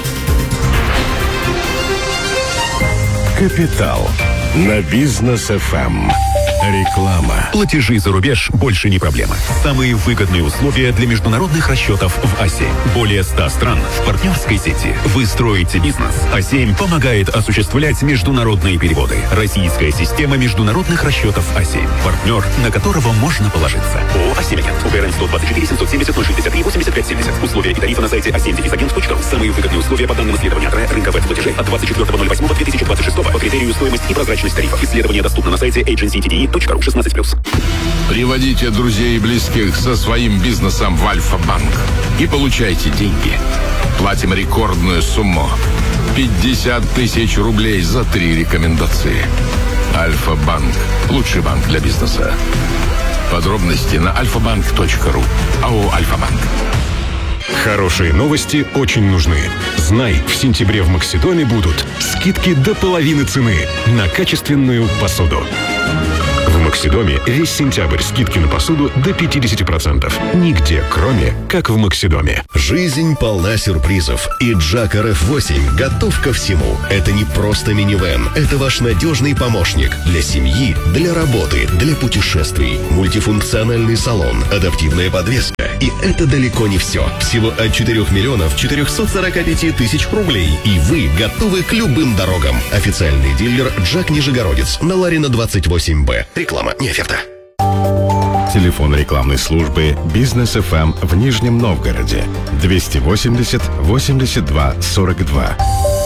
Speaker 11: Капитал на Бизнес эф эм. Реклама.
Speaker 5: Платежи за рубеж больше не проблема. Самые выгодные условия для международных расчетов в а семь. Более ста стран в партнерской сети. Вы строите бизнес. а семь помогает осуществлять международные переводы. Российская система международных расчетов а семь. Партнер, на которого можно положиться. ООО Асемьянт. УГРН сто двадцать четыре семьсот семьдесят ноль шестьдесят три восемьдесят пять семьдесят. Условия и тарифы на сайте асемьдесят точка ру. Самые выгодные условия по данным исследования от рынка веб-платежей от двадцать четвёртого ноль восьмого две тысячи двадцать шестого по критерию стоимость и прозрачность тарифов. Исследование доступно на сайте эйдженси ти ди и точка ру шестнадцать плюс.
Speaker 4: Приводите друзей и близких со своим бизнесом в Альфа-банк и получайте деньги. Платим рекордную сумму. пятьдесят тысяч рублей за три рекомендации. Альфа-банк. Лучший банк для бизнеса. Подробности на альфа-банк точка ру. АО «Альфа-банк».
Speaker 9: Хорошие новости очень нужны. Знай, в сентябре в Максидоме будут скидки до половины цены на качественную посуду. В Максидоме весь сентябрь скидки на посуду до пятьдесят процентов. Нигде, кроме как в Максидоме.
Speaker 10: Жизнь полна сюрпризов, и Джак эр эф восемь готов ко всему. Это не просто минивэн, это ваш надежный помощник для семьи, для работы, для путешествий. Мультифункциональный салон, адаптивная подвеска. И это далеко не все. Всего от четырёх миллионов четырёхсот сорока пяти тысяч рублей. И вы готовы к любым дорогам. Официальный дилер Джак Нижегородец на Ларина двадцать восемь бэ. Реклама, не оферта.
Speaker 2: Телефон рекламной службы «Бизнес эф эм» в Нижнем Новгороде. двести восемьдесят восемьдесят два сорок два.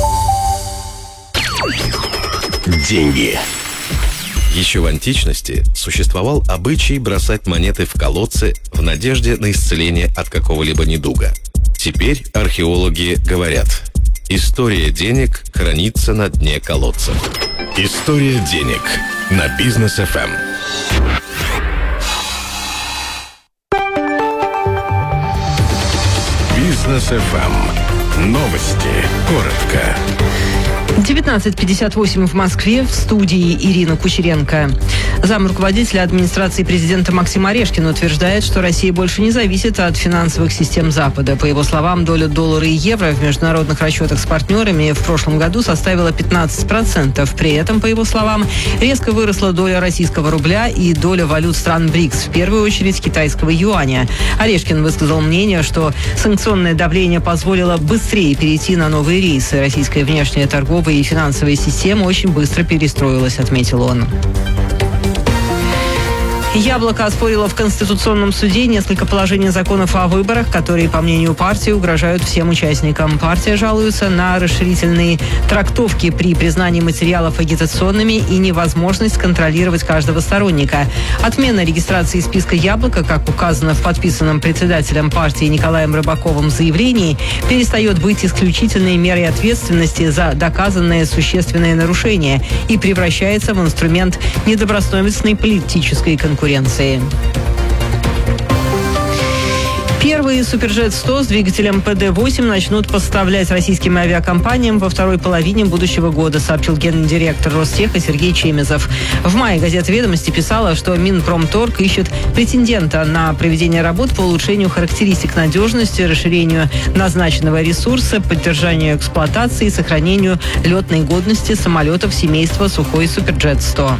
Speaker 11: Деньги. Еще в античности существовал обычай бросать монеты в колодцы в надежде на исцеление от какого-либо недуга. Теперь археологи говорят: история денег хранится на дне колодца.
Speaker 10: История денег на Бизнес эф эм.
Speaker 2: Бизнес эф эм. Новости. Коротко.
Speaker 14: девятнадцать пятьдесят восемь в Москве, в студии Ирина Кучеренко. Зам руководителя администрации президента Максим Орешкин утверждает, что Россия больше не зависит от финансовых систем Запада. По его словам, доля доллара и евро в международных расчетах с партнерами в прошлом году составила пятнадцать процентов. При этом, по его словам, резко выросла доля российского рубля и доля валют стран БРИКС, в первую очередь китайского юаня. Орешкин высказал мнение, что санкционное давление позволило быстрее перейти на новые рейсы. Российская внешняя торговая и финансовая система очень быстро перестроилась, отметил он. Яблоко оспорило в Конституционном суде несколько положений законов о выборах, которые, по мнению партии, угрожают всем участникам. Партия жалуется на расширительные трактовки при признании материалов агитационными и невозможность контролировать каждого сторонника. Отмена регистрации списка «Яблоко», как указано в подписанном председателем партии Николаем Рыбаковым заявлении, перестает быть исключительной мерой ответственности за доказанное существенное нарушение и превращается в инструмент недобросовестной политической конкуренции. конкуренции. Первые Суперджет сто с двигателем пэ дэ восемь начнут поставлять российским авиакомпаниям во второй половине будущего года, сообщил гендиректор Ростеха Сергей Чемезов. В мае газета «Ведомости» писала, что Минпромторг ищет претендента на проведение работ по улучшению характеристик надежности, расширению назначенного ресурса, поддержанию эксплуатации и сохранению летной годности самолетов семейства Сухой Суперджет сто.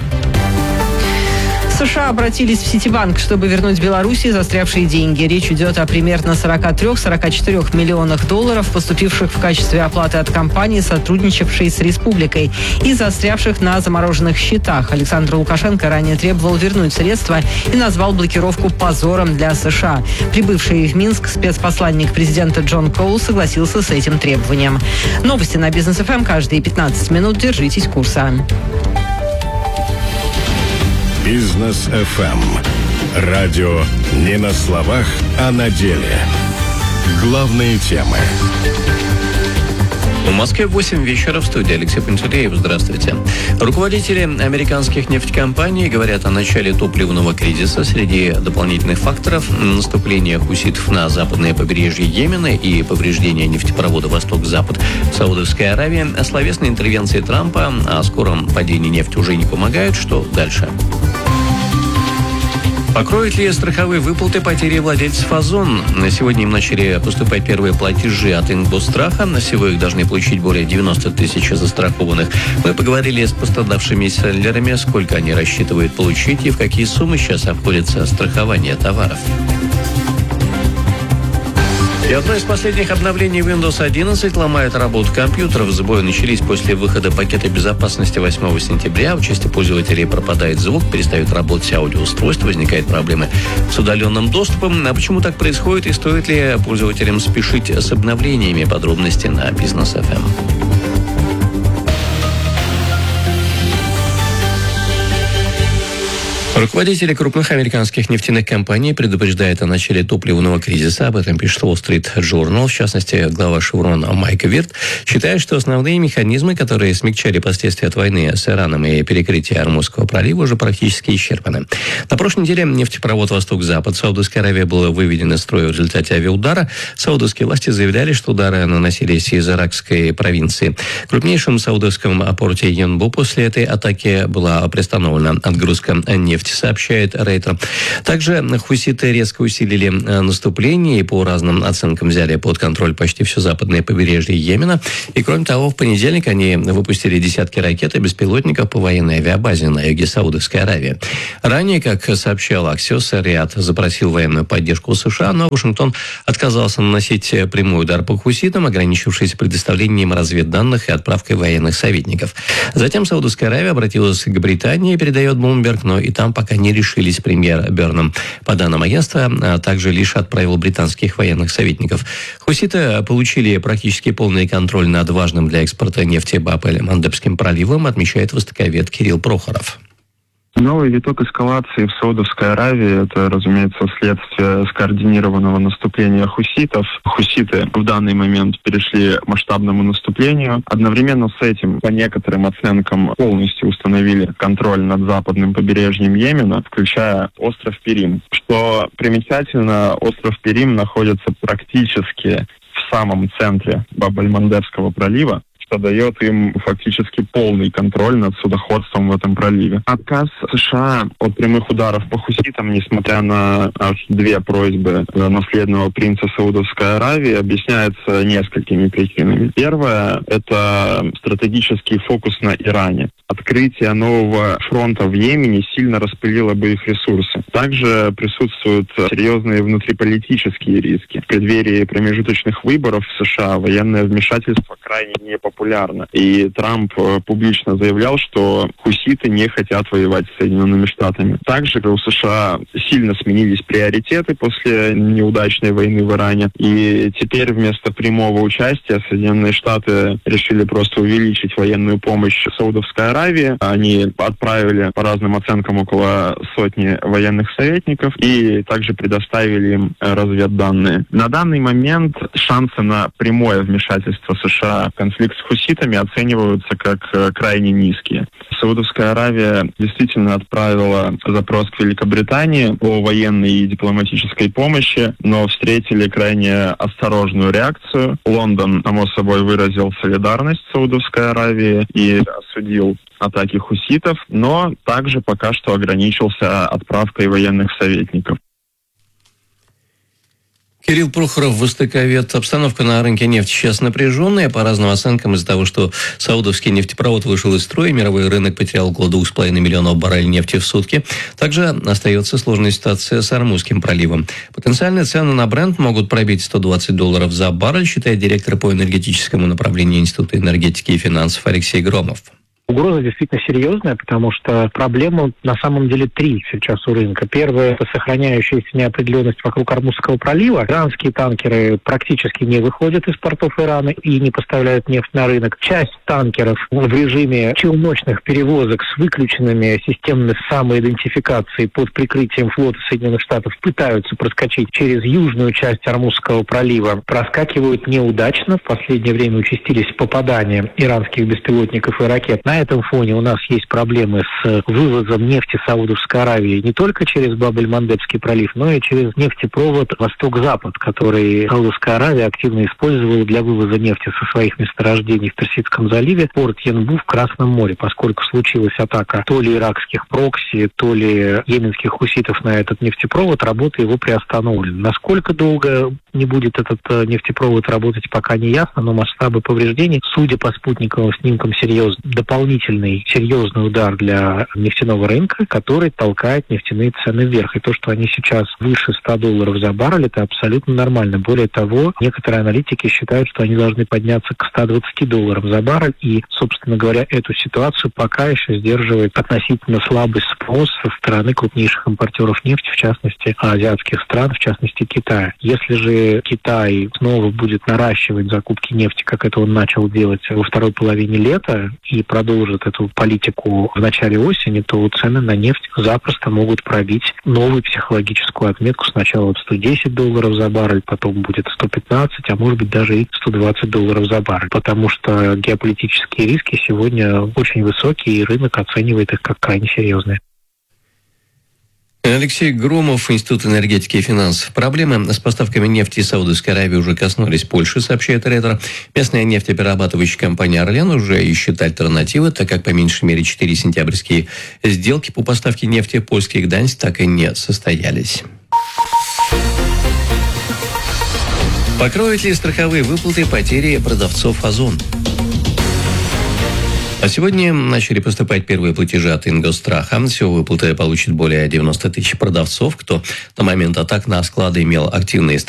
Speaker 14: США обратились в Ситибанк, чтобы вернуть Беларуси застрявшие деньги. Речь идет о примерно сорок три - сорок четыре миллионах долларов, поступивших в качестве оплаты от компании, сотрудничавшей с республикой, и застрявших на замороженных счетах. Александр Лукашенко ранее требовал вернуть средства и назвал блокировку позором для США. Прибывший в Минск спецпосланник президента Джон Коул согласился с этим требованием. Новости на Бизнес эф эм каждые пятнадцать минут. Держитесь курса.
Speaker 2: Бизнес эф эм. Радио не на словах, а на деле. Главные темы.
Speaker 1: В Москве восемь вечера, в студии Алексей Пантелеев. Здравствуйте. Руководители американских нефтекомпаний говорят о начале топливного кризиса. Среди дополнительных факторов наступление хуситов на западное побережье Йемена и повреждение нефтепровода «Восток-Запад» в Саудовской Аравии. Словесные интервенции Трампа о скором падении нефти уже не помогают. Что дальше? Покроют ли страховые выплаты потери владельцев Озон? Сегодня им начали поступать первые платежи от Ингосстраха. Всего их должны получить более девяносто тысяч застрахованных. Мы поговорили с пострадавшими селлерами, сколько они рассчитывают получить и в какие суммы сейчас обходится страхование товаров. И одно из последних обновлений Windows одиннадцать ломает работу компьютеров. Сбои начались после выхода пакета безопасности восьмого сентября. У части пользователей пропадает звук, перестают работать аудиоустройства, возникают проблемы с удаленным доступом. А почему так происходит и стоит ли пользователям спешить с обновлениями? Подробности на Бизнес эф эм. Руководители крупных американских нефтяных компаний предупреждают о начале топливного кризиса. Об этом пишет Wall Street Journal. В частности, глава Chevron Майк Вирт считает, что основные механизмы, которые смягчали последствия от войны с Ираном и перекрытия Ормузского пролива, уже практически исчерпаны. На прошлой неделе нефтепровод «Восток-Запад» Саудовской Аравии был выведен из строя в результате авиаудара. Саудовские власти заявляли, что удары наносились из иракской провинции. В крупнейшем саудовском порте Янбу после этой атаки была приостановлена отгрузка нефти, сообщает Рейтер. Также хуситы резко усилили наступление и по разным оценкам взяли под контроль почти все западное побережье Йемена. И кроме того, в понедельник они выпустили десятки ракет и беспилотников по военной авиабазе на юге Саудовской Аравии. Ранее, как сообщал Аксиос, Риад запросил военную поддержку у США, но Вашингтон отказался наносить прямой удар по хуситам, ограничившись предоставлением разведданных и отправкой военных советников. Затем Саудовская Аравия обратилась к Британии, передает Bloomberg, но и там пока не решились. Премьер Бернам, по данным агентства, а также лишь отправил британских военных советников. Хуситы получили практически полный контроль над важным для экспорта нефти Баб-эль-Мандебским проливом, отмечает востоковед Кирилл Прохоров.
Speaker 23: Новый виток эскалации в Саудовской Аравии – это, разумеется, следствие скоординированного наступления хуситов. Хуситы в данный момент перешли к масштабному наступлению. Одновременно с этим, по некоторым оценкам, полностью установили контроль над западным побережьем Йемена, включая остров Перим. Что примечательно, остров Перим находится практически в самом центре Баб-эль-Мандебского пролива, что дает им фактически полный контроль над судоходством в этом проливе. Отказ США от прямых ударов по хуситам, несмотря на аж две просьбы наследного принца Саудовской Аравии, объясняется несколькими причинами. Первое – это стратегический фокус на Иране. Открытие нового фронта в Йемене сильно распылило бы их ресурсы. Также присутствуют серьезные внутриполитические риски. В преддверии промежуточных выборов в США военное вмешательство крайне непопулярно. И Трамп публично заявлял, что хуситы не хотят воевать с Соединенными Штатами. Также у США сильно сменились приоритеты после неудачной войны в Иране. И теперь вместо прямого участия Соединенные Штаты решили просто увеличить военную помощь Саудовской Аравии. Они отправили, по разным оценкам, около сотни военных советников и также предоставили им разведданные. На данный момент шансы на прямое вмешательство США в конфликт с хуситами оцениваются как крайне низкие. Саудовская Аравия действительно отправила запрос к Великобритании по военной и дипломатической помощи, но встретили крайне осторожную реакцию. Лондон, само собой, выразил солидарность Саудовской Аравии и осудил атаки хуситов, но также пока что ограничился отправкой военных советников.
Speaker 1: Кирилл Прохоров, востоковед. Обстановка на рынке нефти сейчас напряженная. По разным оценкам, из-за того, что саудовский нефтепровод вышел из строя, мировой рынок потерял около двух с половиной миллионов баррелей нефти в сутки. Также остается сложная ситуация с Ормузским проливом. Потенциальные цены на Брент могут пробить сто двадцать долларов за баррель, считает директор по энергетическому направлению Института энергетики и финансов Алексей Громов.
Speaker 8: Угроза действительно серьезная, потому что проблема на самом деле три сейчас у рынка. Первое – это сохраняющаяся неопределенность вокруг Ормузского пролива. Иранские танкеры практически не выходят из портов Ирана и не поставляют нефть на рынок. Часть танкеров в режиме челночных перевозок с выключенными системами самоидентификации под прикрытием флота Соединенных Штатов пытаются проскочить через южную часть Ормузского пролива. Проскакивают неудачно. В последнее время участились попадания иранских беспилотников и ракет. На этом фоне у нас есть проблемы с вывозом нефти Саудовской Аравии не только через Баб-эль-Мандебский пролив, но и через нефтепровод Восток-Запад, который Саудовская Аравия активно использовала для вывоза нефти со своих месторождений в Персидском заливе, порт Янбу в Красном море, поскольку случилась атака то ли иракских прокси, то ли йеменских хуситов на этот нефтепровод, работа его приостановлена. Насколько долго не будет этот э, нефтепровод работать, пока не ясно, но масштабы повреждений, судя по спутниковым снимкам, серьезный, дополнительный серьезный удар для нефтяного рынка, который толкает нефтяные цены вверх. И то, что они сейчас выше ста долларов за баррель, это абсолютно нормально. Более того, некоторые аналитики считают, что они должны подняться к ста двадцати долларам за баррель. И, собственно говоря, эту ситуацию пока еще сдерживает относительно слабый спрос со стороны крупнейших импортеров нефти, в частности, азиатских стран, в частности, Китая. Если же Китай снова будет наращивать закупки нефти, как это он начал делать во второй половине лета, и продолжит эту политику в начале осени, то цены на нефть запросто могут пробить новую психологическую отметку. Сначала вот сто десять долларов за баррель, потом будет сто пятнадцать, а может быть даже и сто двадцать долларов за баррель. Потому что геополитические риски сегодня очень высокие, и рынок оценивает их как крайне серьезные.
Speaker 1: Алексей Громов, Институт энергетики и финансов. Проблемы с поставками нефти из Саудовской Аравии уже коснулись Польши, сообщает Ретро. Местная нефтеперерабатывающая компания «Орлен» уже ищет альтернативы, так как по меньшей мере четыре сентябрьские сделки по поставке нефти в польский Гданьск так и не состоялись. Покроют ли страховые выплаты потери продавцов «Озон»? А сегодня начали поступать первые платежи от Ингостраха. Всего выплаты получит более девяноста тысяч продавцов, кто на момент атак на склады имел активные